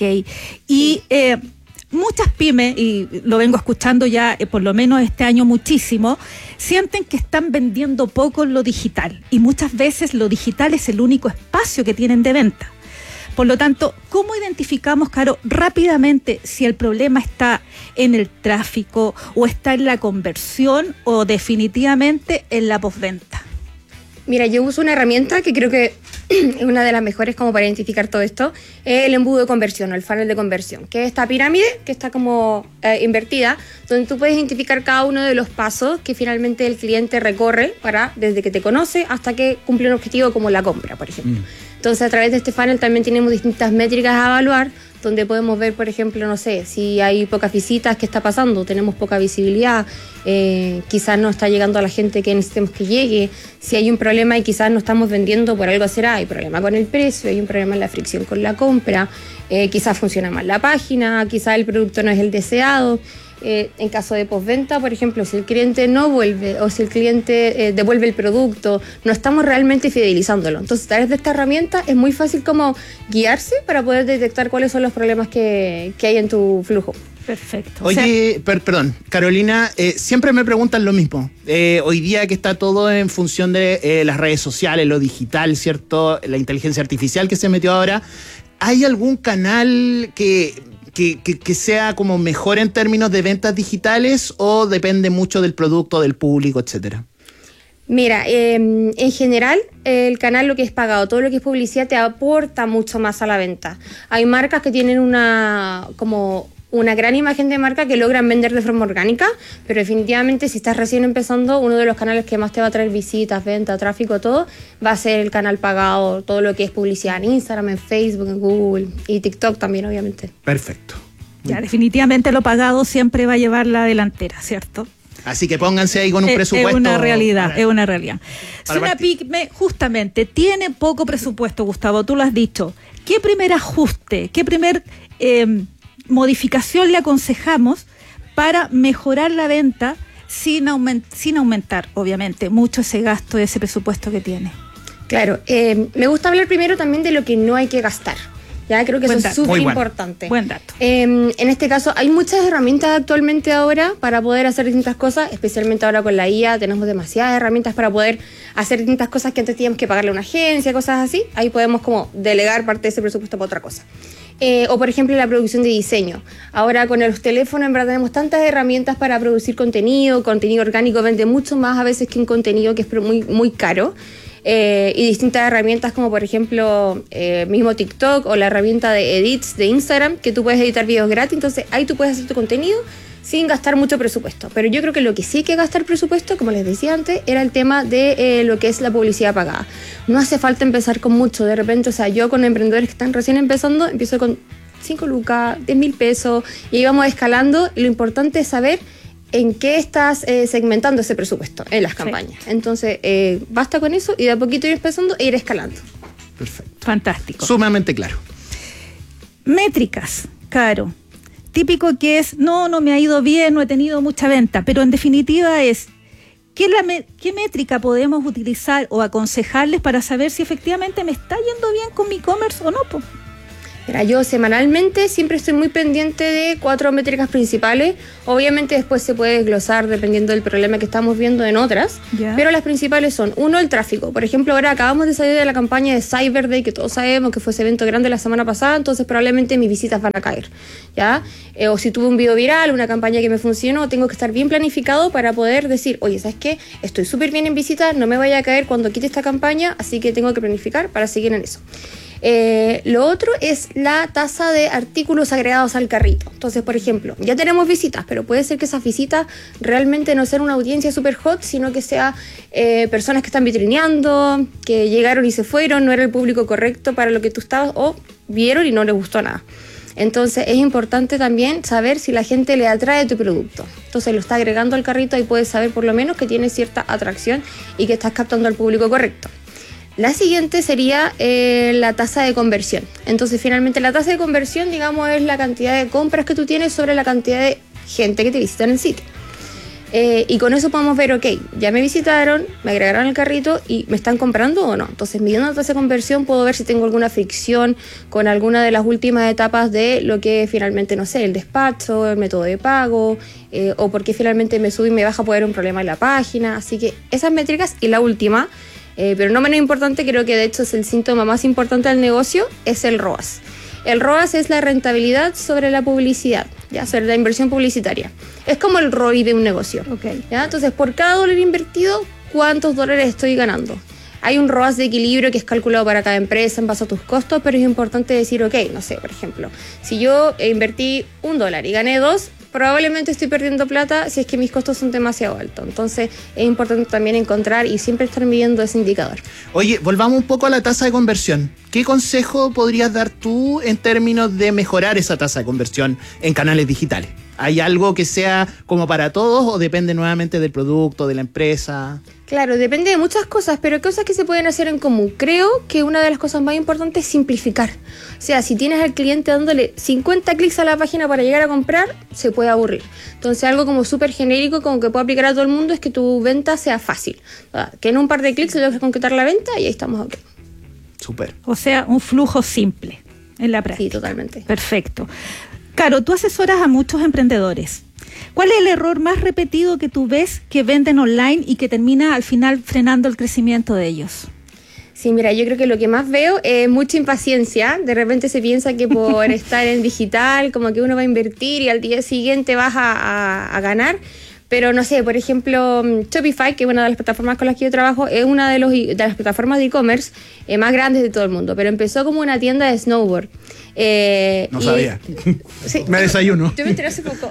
Y Eh, muchas pymes, y lo vengo escuchando ya eh, por lo menos este año muchísimo, sienten que están vendiendo poco en lo digital y muchas veces lo digital es el único espacio que tienen de venta. Por lo tanto, ¿cómo identificamos, Caro, rápidamente si el problema está en el tráfico o está en la conversión o definitivamente en la postventa?
Mira, yo uso una herramienta que creo que es una de las mejores como para identificar todo esto, es el embudo de conversión o el funnel de conversión, que es esta pirámide que está como eh, invertida, donde tú puedes identificar cada uno de los pasos que finalmente el cliente recorre para desde que te conoce hasta que cumple un objetivo como la compra, por ejemplo. Mm. Entonces, a través de este funnel también tenemos distintas métricas a evaluar, donde podemos ver, por ejemplo, no sé, si hay pocas visitas, ¿qué está pasando? Tenemos poca visibilidad, eh, quizás no está llegando a la gente que necesitemos que llegue, si hay un problema y quizás no estamos vendiendo, por algo será, hay problema con el precio, hay un problema en la fricción con la compra, eh, quizás funciona mal la página, quizás el producto no es el deseado. Eh, en caso de postventa, por ejemplo, si el cliente no vuelve o si el cliente eh, devuelve el producto, no estamos realmente fidelizándolo. Entonces, a través de esta herramienta es muy fácil como guiarse para poder detectar cuáles son los problemas que, que hay en tu flujo.
Perfecto.
Oye, o sea, per, perdón, Carolina, eh, siempre me preguntan lo mismo. Eh, hoy día que está todo en función de eh, las redes sociales, lo digital, ¿cierto? La inteligencia artificial que se metió ahora. ¿Hay algún canal que... Que, que, que sea como mejor en términos de ventas digitales o depende mucho del producto, del público, etcétera?
Mira, eh, en general el canal, lo que es pagado, todo lo que es publicidad te aporta mucho más a la venta. Hay marcas que tienen una como una gran imagen de marca que logran vender de forma orgánica, pero definitivamente si estás recién empezando, uno de los canales que más te va a traer visitas, venta, tráfico, todo, va a ser el canal pagado, todo lo que es publicidad en Instagram, en Facebook, en Google y TikTok también, obviamente.
Perfecto.
Ya, definitivamente lo pagado siempre va a llevar la delantera, ¿cierto?
Así que pónganse ahí con un
es,
presupuesto.
Es una realidad,
para,
es una realidad. Si una pyme justamente tiene poco presupuesto, Gustavo, tú lo has dicho, ¿qué primer ajuste, qué primer eh, modificación le aconsejamos para mejorar la venta sin, aument- sin aumentar, obviamente, mucho ese gasto, ese presupuesto que tiene?
Claro, eh, me gusta hablar primero también de lo que no hay que gastar. Ya creo que
Buen
eso
dato.
es súper
Muy
importante.
Buen dato.
Eh, en este caso, hay muchas herramientas actualmente ahora para poder hacer distintas cosas, especialmente ahora con la I A, tenemos demasiadas herramientas para poder hacer distintas cosas que antes teníamos que pagarle a una agencia, cosas así. Ahí podemos como delegar parte de ese presupuesto para otra cosa. Eh, o por ejemplo la producción de diseño. Ahora con los teléfonos en verdad tenemos tantas herramientas para producir contenido, contenido orgánico vende mucho más a veces que un contenido que es muy, muy caro. Eh, y distintas herramientas como por ejemplo eh, mismo TikTok o la herramienta de edits de Instagram, que tú puedes editar videos gratis, entonces ahí tú puedes hacer tu contenido sin gastar mucho presupuesto. Pero yo creo que lo que sí hay que gastar presupuesto, como les decía antes, era el tema de eh, lo que es la publicidad pagada. No hace falta empezar con mucho, de repente, o sea, yo con emprendedores que están recién empezando, empiezo con cinco lucas, diez mil pesos, y ahí vamos escalando, y lo importante es saber en qué estás eh, segmentando ese presupuesto en las campañas. Sí. Entonces, eh, basta con eso y de a poquito ir empezando e ir escalando.
Perfecto.
Fantástico.
Sumamente claro.
Métricas, Caro. Típico que es, no, no me ha ido bien, no he tenido mucha venta, pero en definitiva es, ¿qué, la me- ¿qué métrica podemos utilizar o aconsejarles para saber si efectivamente me está yendo bien con mi e-commerce o no? Po?
Mira, yo semanalmente siempre estoy muy pendiente de cuatro métricas principales. Obviamente después se puede desglosar dependiendo del problema que estamos viendo en otras,
Ya.
pero las principales son, uno, el tráfico. Por ejemplo, ahora acabamos de salir de la campaña de Cyber Day, que todos sabemos que fue ese evento grande la semana pasada, entonces probablemente mis visitas van a caer, ¿ya? Eh, o si tuve un video viral, una campaña que me funcionó, tengo que estar bien planificado para poder decir, oye, ¿sabes qué? Estoy súper bien en visitas, no me vaya a caer cuando quite esta campaña, así que tengo que planificar para seguir en eso. Eh, lo otro es la tasa de artículos agregados al carrito. Entonces, por ejemplo, ya tenemos visitas, pero puede ser que esas visitas realmente no sean una audiencia super hot, sino que sea eh, personas que están vitrineando, que llegaron y se fueron, no era el público correcto para lo que tú estabas, o vieron y no les gustó nada. Entonces es importante también saber si la gente le atrae tu producto. Entonces lo está agregando al carrito y puedes saber por lo menos que tiene cierta atracción y que estás captando al público correcto. La siguiente sería eh, la tasa de conversión. Entonces, finalmente, la tasa de conversión, digamos, es la cantidad de compras que tú tienes sobre la cantidad de gente que te visita en el sitio. Eh, y con eso podemos ver, ok, ya me visitaron, me agregaron al carrito y me están comprando o no. Entonces, midiendo la tasa de conversión, puedo ver si tengo alguna fricción con alguna de las últimas etapas de lo que finalmente, no sé, el despacho, el método de pago, eh, o porque finalmente me sube y me baja, puede haber un problema en la página. Así que esas métricas. Y la última, Eh, pero no menos importante, creo que de hecho es el síntoma más importante del negocio, es el R O A S. El R O A S es la rentabilidad sobre la publicidad, ya, sobre la inversión publicitaria. Es como el R O I de un negocio.
Okay.
¿Ya? Entonces, por cada dólar invertido, ¿cuántos dólares estoy ganando? Hay un R O A S de equilibrio que es calculado para cada empresa en base a tus costos, pero es importante decir, ok, no sé, por ejemplo, si yo invertí un dólar y gané dos, probablemente estoy perdiendo plata si es que mis costos son demasiado altos. Entonces es importante también encontrar y siempre estar midiendo ese indicador.
Oye, volvamos un poco a la tasa de conversión. ¿Qué consejo podrías dar tú en términos de mejorar esa tasa de conversión en canales digitales? ¿Hay algo que sea como para todos o depende nuevamente del producto, de la empresa?
Claro, depende de muchas cosas, pero cosas que se pueden hacer en común. Creo que una de las cosas más importantes es simplificar. O sea, si tienes al cliente dándole cincuenta clics a la página para llegar a comprar, se puede aburrir. Entonces, algo como súper genérico, como que puede aplicar a todo el mundo, es que tu venta sea fácil. Que en un par de clics se logres concretar la venta y ahí estamos ok.
Súper.
O sea, un flujo simple en la práctica.
Sí, totalmente.
Perfecto. Caro, tú asesoras a muchos emprendedores. ¿Cuál es el error más repetido que tú ves que venden online y que termina al final frenando el crecimiento de ellos?
Sí, mira, yo creo que lo que más veo es mucha impaciencia. De repente se piensa que por estar en digital, como que uno va a invertir y al día siguiente vas a, a, a ganar. Pero no sé, por ejemplo, Shopify, que es una de las plataformas con las que yo trabajo, es una de, los, de las plataformas de e-commerce eh, más grandes de todo el mundo. Pero empezó como una tienda de snowboard. Eh,
no
y,
sabía.
Sí,
me desayuno.
Yo me enteré hace poco.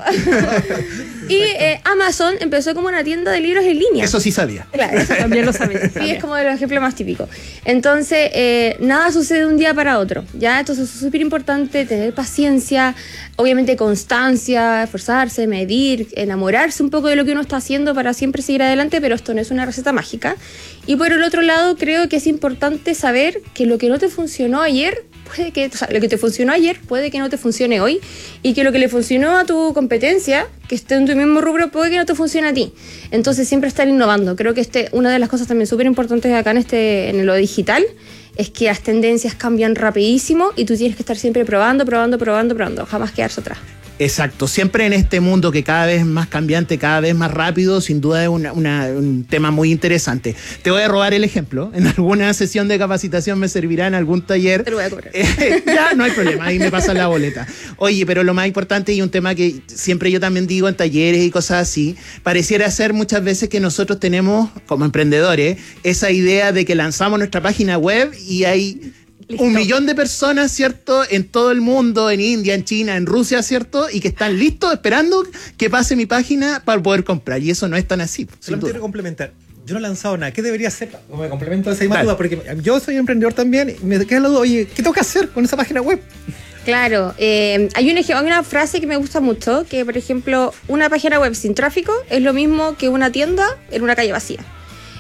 Y eh, Amazon empezó como una tienda de libros en línea.
Eso sí sabía.
Claro, eso
también lo sabía.
Sí, es como de los ejemplos más típicos. Entonces, eh, nada sucede de un día para otro. ¿Ya? Entonces es súper importante tener paciencia, obviamente constancia, esforzarse, medir, enamorarse un poco de lo que uno está haciendo para siempre seguir adelante, pero esto no es una receta mágica. Y por el otro lado, creo que es importante saber que lo que no te funcionó ayer, puede que, o sea, lo que te funcionó ayer puede que no te funcione hoy, y que lo que le funcionó a tu competencia, que esté en tu mismo rubro, puede que no te funcione a ti. Entonces siempre estar innovando. Creo que este, una de las cosas también súper importantes acá en, este, en lo digital es que las tendencias cambian rapidísimo y tú tienes que estar siempre probando, probando, probando, probando, jamás quedarse atrás.
Exacto, siempre en este mundo que cada vez es más cambiante, cada vez más rápido, sin duda es una, una, un tema muy interesante. Te voy a robar el ejemplo, en alguna sesión de capacitación me servirá en algún taller.
Te lo voy a cobrar.
Eh, ya, no hay problema, ahí me pasan la boleta. Oye, pero lo más importante y un tema que siempre yo también digo en talleres y cosas así, pareciera ser muchas veces que nosotros tenemos, como emprendedores, esa idea de que lanzamos nuestra página web y hay... Listo. Un millón de personas, ¿cierto? En todo el mundo, en India, en China, en Rusia, ¿cierto? Y que están listos esperando que pase mi página para poder comprar. Y eso no es tan así.
Solamente quiero complementar. Yo no he lanzado nada. ¿Qué debería hacer? Me complemento esa misma duda, porque yo soy emprendedor también. Y me queda la duda, oye, ¿qué tengo que hacer con esa página web?
Claro, eh, hay, un, hay una frase que me gusta mucho, que por ejemplo, una página web sin tráfico es lo mismo que una tienda en una calle vacía.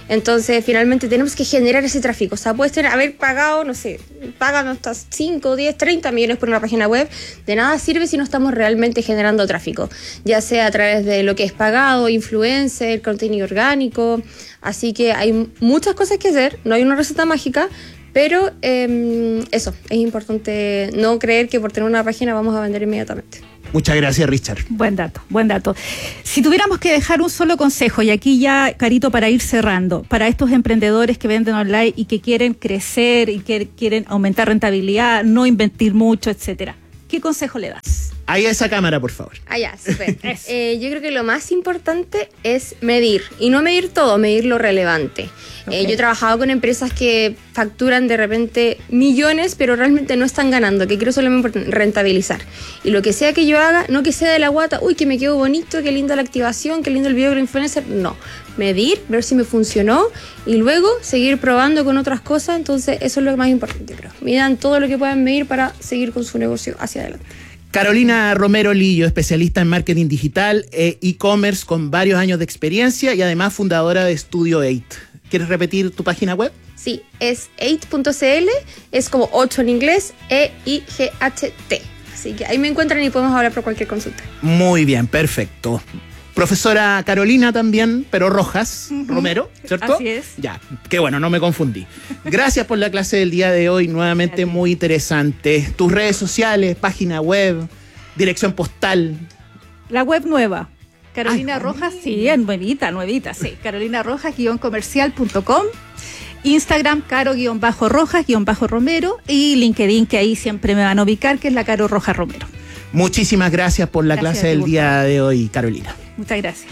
Entonces, finalmente tenemos que generar ese tráfico. O sea, puedes tener, haber pagado, no sé, pagan hasta cinco, diez, treinta millones por una página web. De nada sirve si no estamos realmente generando tráfico. Ya sea a través de lo que es pagado, influencer, contenido orgánico. Así que hay muchas cosas que hacer. No hay una receta mágica. Pero eh, eso, es importante no creer que por tener una página vamos a vender inmediatamente.
Muchas gracias, Richard.
Buen dato, buen dato. Si tuviéramos que dejar un solo consejo, y aquí ya, Carito, para ir cerrando, para estos emprendedores que venden online y que quieren crecer y que quieren aumentar rentabilidad, no invertir mucho, etcétera, ¿qué consejo le das?
Ahí a esa cámara, por favor.
Allá, súper. eh, yo creo que lo más importante es medir. Y no medir todo, medir lo relevante. Okay. Eh, yo he trabajado con empresas que facturan de repente millones, pero realmente no están ganando, que creo solamente rentabilizar. Y lo que sea que yo haga, no que sea de la guata, uy, que me quedó bonito, qué linda la activación, qué lindo el video de influencer. No. Medir, ver si me funcionó y luego seguir probando con otras cosas. Entonces, eso es lo más importante, creo. Midan todo lo que puedan medir para seguir con su negocio hacia adelante.
Carolina Romero Lillo, especialista en marketing digital e e-commerce con varios años de experiencia y además fundadora de Studio eight. ¿Quieres repetir tu página web?
Sí, es eight punto c l, es como ocho en inglés, E I G H T. Así que ahí me encuentran y podemos hablar por cualquier consulta.
Muy bien, perfecto. Profesora Carolina también, pero Rojas, uh-huh. Romero, ¿cierto?
Así es.
Ya, qué bueno, no me confundí. Gracias por la clase del día de hoy, nuevamente Gracias. Muy interesante. Tus redes sociales, página web, dirección postal.
La web nueva, Carolina Ay, Rojas, sí, es nuevita, nuevita, sí. Carolina Rojas, guión comercial punto com. Instagram, caro-rojas-romero y LinkedIn, que ahí siempre me van a ubicar, que es la Caro Rojas Romero.
Muchísimas gracias por la gracias clase del día de hoy, Carolina.
Muchas gracias.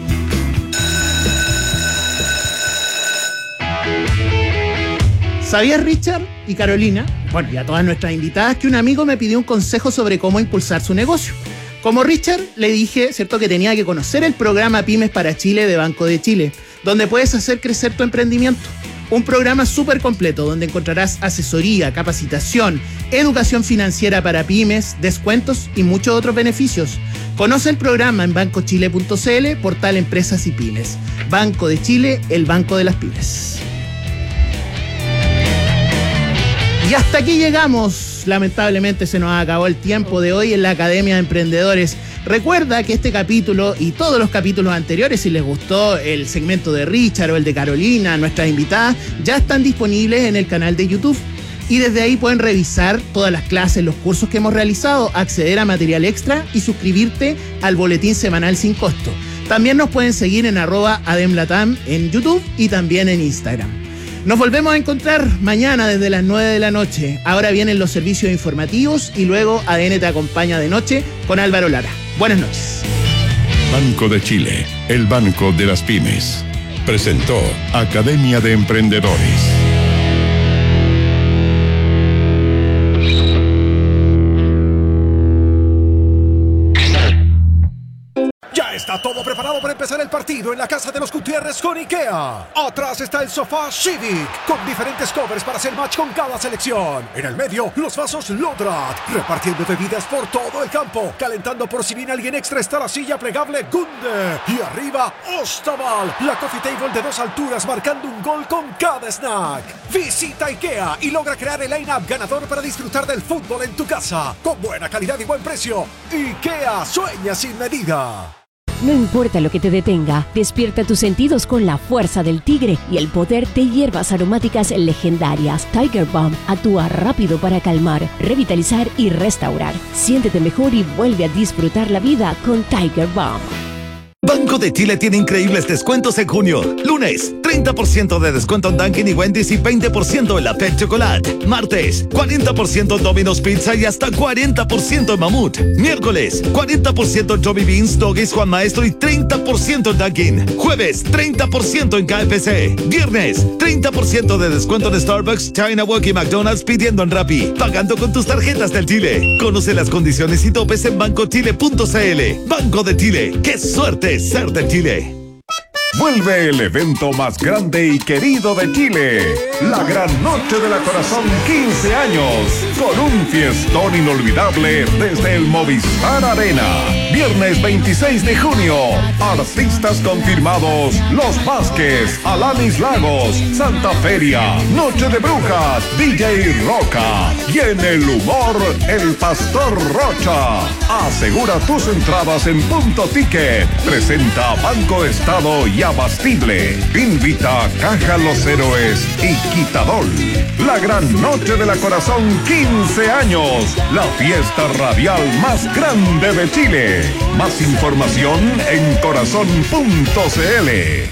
¿Sabías, Richard y Carolina, bueno, y a todas nuestras invitadas, que un amigo me pidió un consejo sobre cómo impulsar su negocio? Como Richard, le dije, cierto, que tenía que conocer el programa Pymes para Chile de Banco de Chile, donde puedes hacer crecer tu emprendimiento. Un programa súper completo donde encontrarás asesoría, capacitación, educación financiera para pymes, descuentos y muchos otros beneficios. Conoce el programa en banco chile punto c l, portal Empresas y Pymes. Banco de Chile, el banco de las pymes. Y hasta aquí llegamos. Lamentablemente se nos acabó el tiempo de hoy en la Academia de Emprendedores. Recuerda que este capítulo y todos los capítulos anteriores, si les gustó el segmento de Richard o el de Carolina, nuestras invitadas, ya están disponibles en el canal de YouTube. Y desde ahí pueden revisar todas las clases, los cursos que hemos realizado, acceder a material extra y suscribirte al boletín semanal sin costo. También nos pueden seguir en arroba ademlatam en YouTube y también en Instagram. Nos volvemos a encontrar mañana desde las nueve de la noche. Ahora vienen los servicios informativos y luego A D N te acompaña de noche con Álvaro Lara. Buenas noches.
Banco de Chile, el banco de las pymes. Presentó Academia de Emprendedores.
Está todo preparado para empezar el partido en la casa de los Gutiérrez con IKEA. Atrás está el sofá Civic, con diferentes covers para hacer match con cada selección. En el medio, los vasos Lodrat, repartiendo bebidas por todo el campo. Calentando por si viene alguien extra está la silla plegable Gunde. Y arriba, Ostaval, la coffee table de dos alturas marcando un gol con cada snack. Visita IKEA y logra crear el line-up ganador para disfrutar del fútbol en tu casa. Con buena calidad y buen precio. IKEA, sueña sin medida.
No importa lo que te detenga, despierta tus sentidos con la fuerza del tigre y el poder de hierbas aromáticas legendarias. Tiger Balm actúa rápido para calmar, revitalizar y restaurar. Siéntete mejor y vuelve a disfrutar la vida con Tiger Balm.
Banco de Chile tiene increíbles descuentos en junio. Lunes, treinta por ciento de descuento en Dunkin' y Wendy's y veinte por ciento en la Pet Chocolate. Martes, cuarenta por ciento en Domino's Pizza y hasta cuarenta por ciento en Mamut. Miércoles, cuarenta por ciento en Johnny Beans, Doggies, Juan Maestro y treinta por ciento en Dunkin'. Jueves, treinta por ciento en K F C. Viernes, treinta por ciento de descuento en Starbucks, China Walk y McDonald's pidiendo en Rappi. Pagando con tus tarjetas del Chile. Conoce las condiciones y topes en banco chile punto c l. Banco de Chile. ¡Qué suerte ser de Chile!
Vuelve el evento más grande y querido de Chile, la Gran Noche de la Corazón quince años, con un fiestón inolvidable desde el Movistar Arena. Viernes veintiséis de junio. Artistas confirmados: Los Vázquez, Alanis Lagos, Santa Feria, Noche de Brujas, D J Roca. Y en el humor, el Pastor Rocha. Asegura tus entradas en Punto Ticket. Presenta Banco Estado y Abastible. Invita Caja Los Héroes y Quitadol. La gran noche de la Corazón, quince años. La fiesta radial más grande de Chile. Más información en corazón punto c l.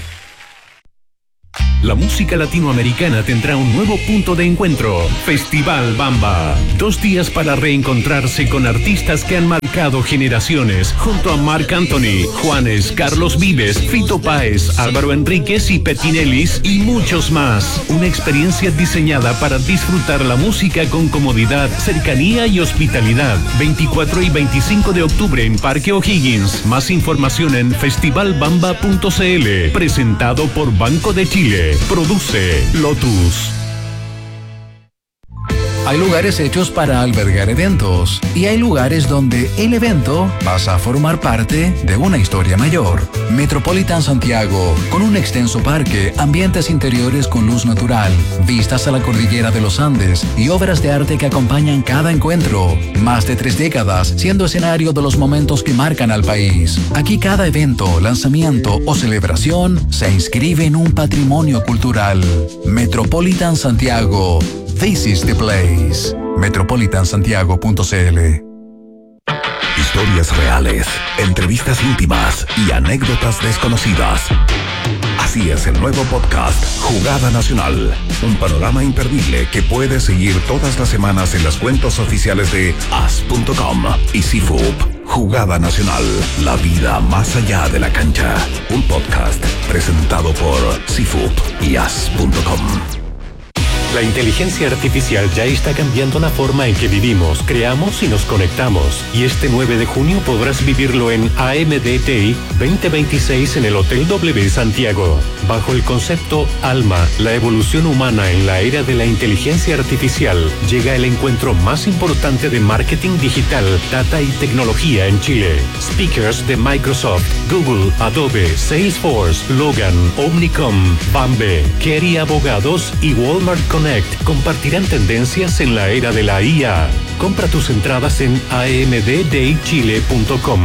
La música latinoamericana tendrá un nuevo punto de encuentro. Festival Bamba. Dos días para reencontrarse con artistas que han marcado generaciones. Junto a Marc Anthony, Juanes, Carlos Vives, Fito Páez, Álvaro Enríquez y Petinelis y muchos más. Una experiencia diseñada para disfrutar la música con comodidad, cercanía y hospitalidad. veinticuatro y veinticinco de octubre en Parque O'Higgins. Más información en festival bamba punto c l. Presentado por Banco de Chile. Produce Lotus.
Hay lugares hechos para albergar eventos y hay lugares donde el evento pasa a formar parte de una historia mayor. Metropolitan Santiago, con un extenso parque, ambientes interiores con luz natural, vistas a la cordillera de los Andes y obras de arte que acompañan cada encuentro. Más de tres décadas siendo escenario de los momentos que marcan al país. Aquí cada evento, lanzamiento o celebración se inscribe en un patrimonio cultural. Metropolitan Santiago. This is the place. metropolitan santiago punto c l.
Historias reales, entrevistas íntimas y anécdotas desconocidas. Así es el nuevo podcast Jugada Nacional. Un panorama imperdible que puedes seguir todas las semanas en las cuentas oficiales de as punto com y C F U P. Jugada Nacional, la vida más allá de la cancha. Un podcast presentado por C F U P y as punto com.
La inteligencia artificial ya está cambiando la forma en que vivimos, creamos y nos conectamos. Y este nueve de junio podrás vivirlo en A M D T I veinte veintiséis en el Hotel W Santiago. Bajo el concepto Alma, la evolución humana en la era de la inteligencia artificial, llega el encuentro más importante de marketing digital, data y tecnología en Chile. Speakers de Microsoft, Google, Adobe, Salesforce, Logan, Omnicom, Bambe, Kerry Abogados y Walmart Connect compartirán tendencias en la era de la I A. Compra tus entradas en a m d day chile punto com.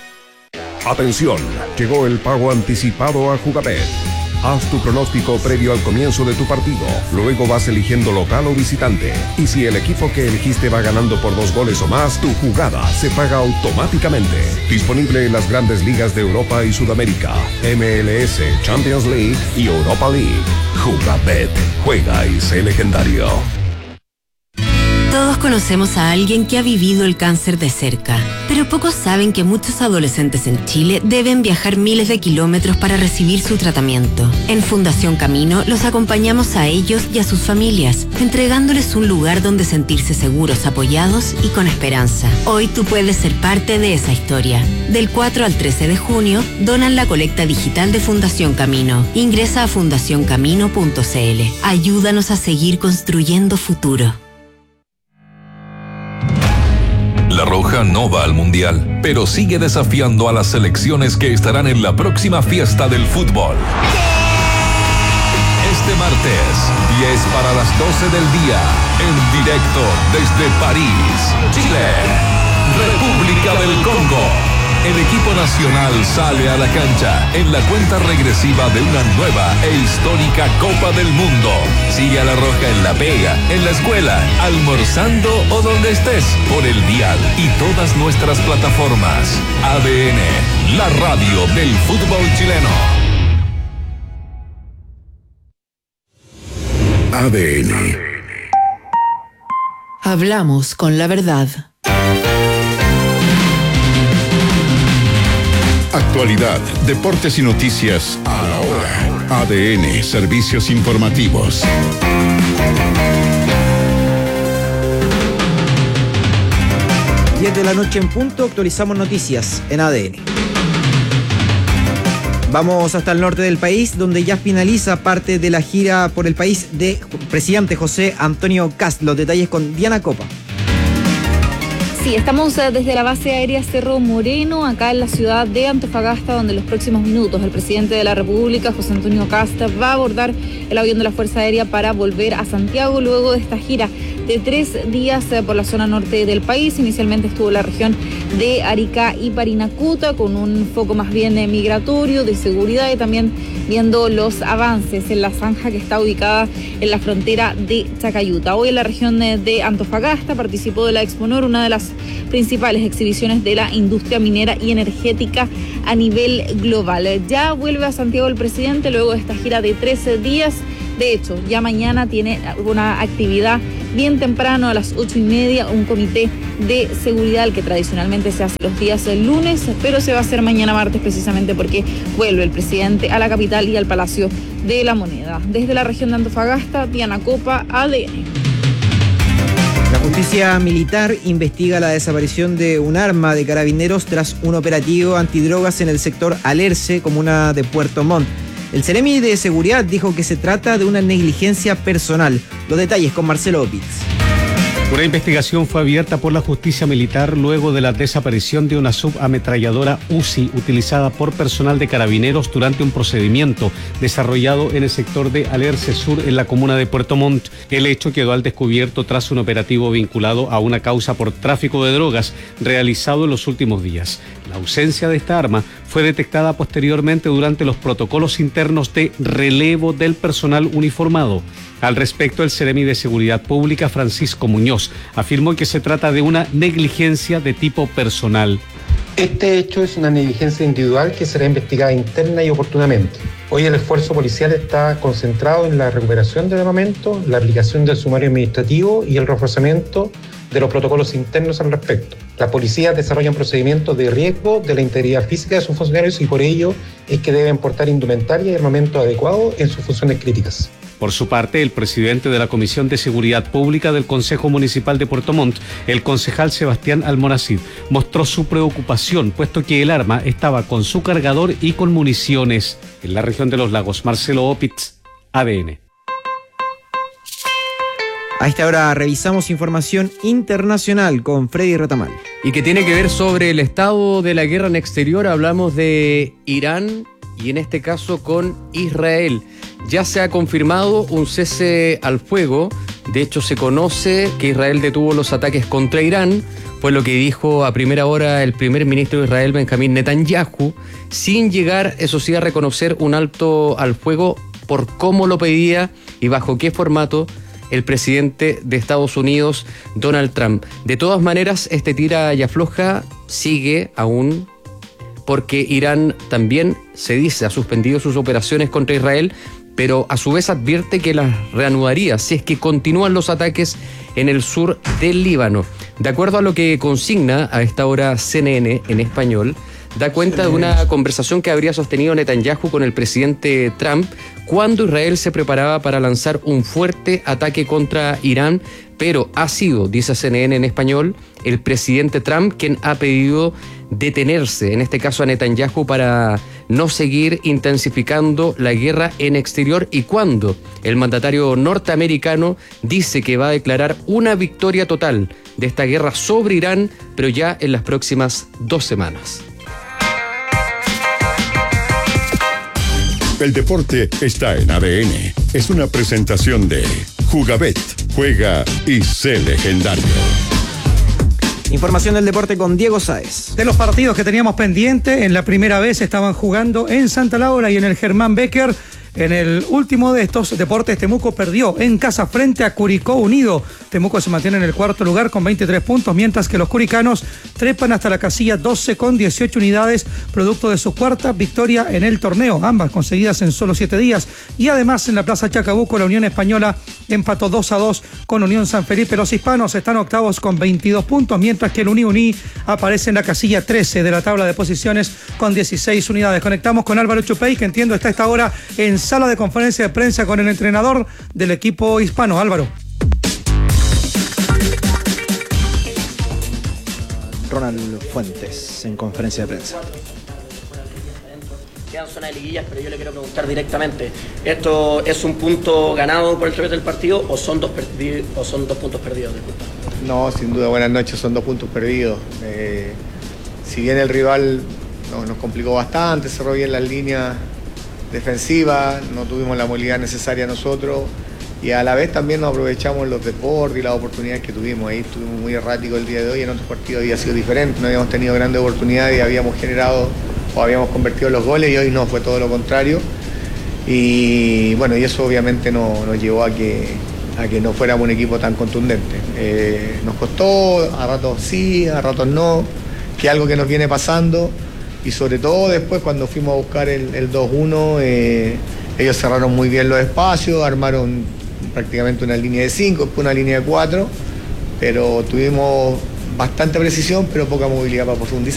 Atención, llegó el pago anticipado a Jugabet. Haz tu pronóstico previo al comienzo de tu partido. Luego vas eligiendo local o visitante. Y si el equipo que elegiste va ganando por dos goles o más, tu jugada se paga automáticamente. Disponible en las grandes ligas de Europa y Sudamérica, M L S, Champions League y Europa League. Jugabet. Juega y sé legendario.
Todos conocemos a alguien que ha vivido el cáncer de cerca, pero pocos saben que muchos adolescentes en Chile deben viajar miles de kilómetros para recibir su tratamiento. En Fundación Camino los acompañamos a ellos y a sus familias, entregándoles un lugar donde sentirse seguros, apoyados y con esperanza. Hoy tú puedes ser parte de esa historia. Del cuatro al trece de junio, donan la colecta digital de Fundación Camino. Ingresa a fundación camino punto c l. Ayúdanos a seguir construyendo futuro.
La Roja no va al Mundial, pero sigue desafiando a las selecciones que estarán en la próxima fiesta del fútbol. Este martes, diez para las doce del día, en directo desde París, Chile, República del Congo. El equipo nacional sale a la cancha en la cuenta regresiva de una nueva e histórica Copa del Mundo. Sigue a La Roja en la pega, en la escuela, almorzando o donde estés, por el dial y todas nuestras plataformas. A D N, la radio del fútbol chileno.
A D N.
Hablamos con la verdad.
Actualidad, deportes y noticias a la hora. A D N, servicios informativos.
diez de la noche en punto, actualizamos noticias en A D N. Vamos hasta el norte del país, donde ya finaliza parte de la gira por el país de presidente José Antonio Kast. Los detalles con Diana Copa.
Sí, estamos desde la base aérea Cerro Moreno, acá en la ciudad de Antofagasta, donde en los próximos minutos el presidente de la República, José Antonio Kast, va a abordar el avión de la Fuerza Aérea para volver a Santiago luego de esta gira de tres días por la zona norte del país. Inicialmente estuvo en la región de Arica y Parinacota, con un foco más bien migratorio, de seguridad, y también viendo los avances en la zanja que está ubicada en la frontera de Chacayuta. Hoy en la región de Antofagasta participó de la Exponor, una de las principales exhibiciones de la industria minera y energética a nivel global. Ya vuelve a Santiago el presidente luego de esta gira de trece días. De hecho, ya mañana tiene una actividad bien temprano, a las ocho y media, un comité de seguridad, el que tradicionalmente se hace los días el lunes, pero se va a hacer mañana martes precisamente porque vuelve el presidente a la capital y al Palacio de la Moneda. Desde la región de Antofagasta, Diana Copa, A D N.
La justicia militar investiga la desaparición de un arma de carabineros tras un operativo antidrogas en el sector Alerce, comuna de Puerto Montt. El Ceremi de Seguridad dijo que se trata de una negligencia personal. Los detalles con Marcelo Opitz.
Una investigación fue abierta por la justicia militar luego de la desaparición de una subametralladora U C I utilizada por personal de carabineros durante un procedimiento desarrollado en el sector de Alerce Sur en la comuna de Puerto Montt. El hecho quedó al descubierto tras un operativo vinculado a una causa por tráfico de drogas realizado en los últimos días. La ausencia de esta arma fue detectada posteriormente durante los protocolos internos de relevo del personal uniformado. Al respecto, el Ceremi de Seguridad Pública, Francisco Muñoz, afirmó que se trata de una negligencia de tipo personal.
Este hecho es una negligencia individual que será investigada interna y oportunamente. Hoy el esfuerzo policial está concentrado en la recuperación del armamento, la aplicación del sumario administrativo y el reforzamiento de los protocolos internos al respecto. Las policías desarrollan procedimientos de riesgo de la integridad física de sus funcionarios y por ello es que deben portar indumentaria y armamento adecuado en sus funciones críticas.
Por su parte, el presidente de la Comisión de Seguridad Pública del Consejo Municipal de Puerto Montt, el concejal Sebastián Almonacid, mostró su preocupación, puesto que el arma estaba con su cargador y con municiones. En la región de Los Lagos, Marcelo Opitz, A D N.
A esta hora revisamos información internacional con Freddy Retamal.
Y que tiene que ver sobre el estado de la guerra en exterior. Hablamos de Irán y en este caso con Israel. Ya se ha confirmado un cese al fuego. De hecho, se conoce que Israel detuvo los ataques contra Irán. Fue lo que dijo a primera hora el primer ministro de Israel, Benjamín Netanyahu, sin llegar, eso sí, a reconocer un alto al fuego por cómo lo pedía y bajo qué formato el presidente de Estados Unidos, Donald Trump. De todas maneras, este tira y afloja sigue aún, porque Irán también, se dice, ha suspendido sus operaciones contra Israel, pero a su vez advierte que las reanudaría si es que continúan los ataques en el sur del Líbano. De acuerdo a lo que consigna a esta hora C N N en español, da cuenta de una conversación que habría sostenido Netanyahu con el presidente Trump cuando Israel se preparaba para lanzar un fuerte ataque contra Irán, pero ha sido, dice C N N en español, el presidente Trump quien ha pedido detenerse, en este caso a Netanyahu, para no seguir intensificando la guerra en exterior, y cuando el mandatario norteamericano dice que va a declarar una victoria total de esta guerra sobre Irán, pero ya en las próximas dos semanas.
El deporte está en A D N. Es una presentación de Jugabet. Juega y sé legendario.
Información del deporte con Diego Sáez.
De los partidos que teníamos pendiente, en la primera vez estaban jugando en Santa Laura y en el Germán Becker. En el último de estos deportes, Temuco perdió en casa frente a Curicó Unido. Temuco se mantiene en el cuarto lugar con veintitrés puntos, mientras que los curicanos trepan hasta la casilla doce con dieciocho unidades, producto de su cuarta victoria en el torneo, ambas conseguidas en solo siete días. Y además en la Plaza Chacabuco, la Unión Española empató dos a dos con Unión San Felipe. Los hispanos están octavos con veintidós puntos, mientras que el Uni Uni aparece en la casilla trece de la tabla de posiciones con dieciséis unidades. Conectamos con Álvaro Chupey, que entiendo está a esta hora en sala de conferencia de prensa con el entrenador del equipo hispano. Álvaro.
Ronald Fuentes en conferencia de prensa.
quedan zona de liguillas, pero yo le quiero preguntar directamente, ¿esto es un punto ganado por el revés del partido o son dos, perdi- o son dos puntos perdidos? Disculpa.
No, sin duda, buenas noches, son dos puntos perdidos. Eh, si bien el rival no, nos complicó bastante, cerró bien las líneas defensivas, no tuvimos la movilidad necesaria nosotros y a la vez también nos aprovechamos los deportes y las oportunidades que tuvimos. Ahí estuvimos muy erráticos el día de hoy, en otros partidos había sido diferente, no habíamos tenido grandes oportunidades y habíamos generado o habíamos convertido los goles y hoy no, fue todo lo contrario. Y bueno, y eso obviamente no, nos llevó a que, a que no fuéramos un equipo tan contundente. Eh, nos costó, a ratos sí, a ratos no, que es algo que nos viene pasando. Y sobre todo después cuando fuimos a buscar el, el dos uno, eh, ellos cerraron muy bien los espacios, armaron prácticamente una línea de cinco, después una línea de cuatro, pero tuvimos bastante precisión, pero poca movilidad para profundizar.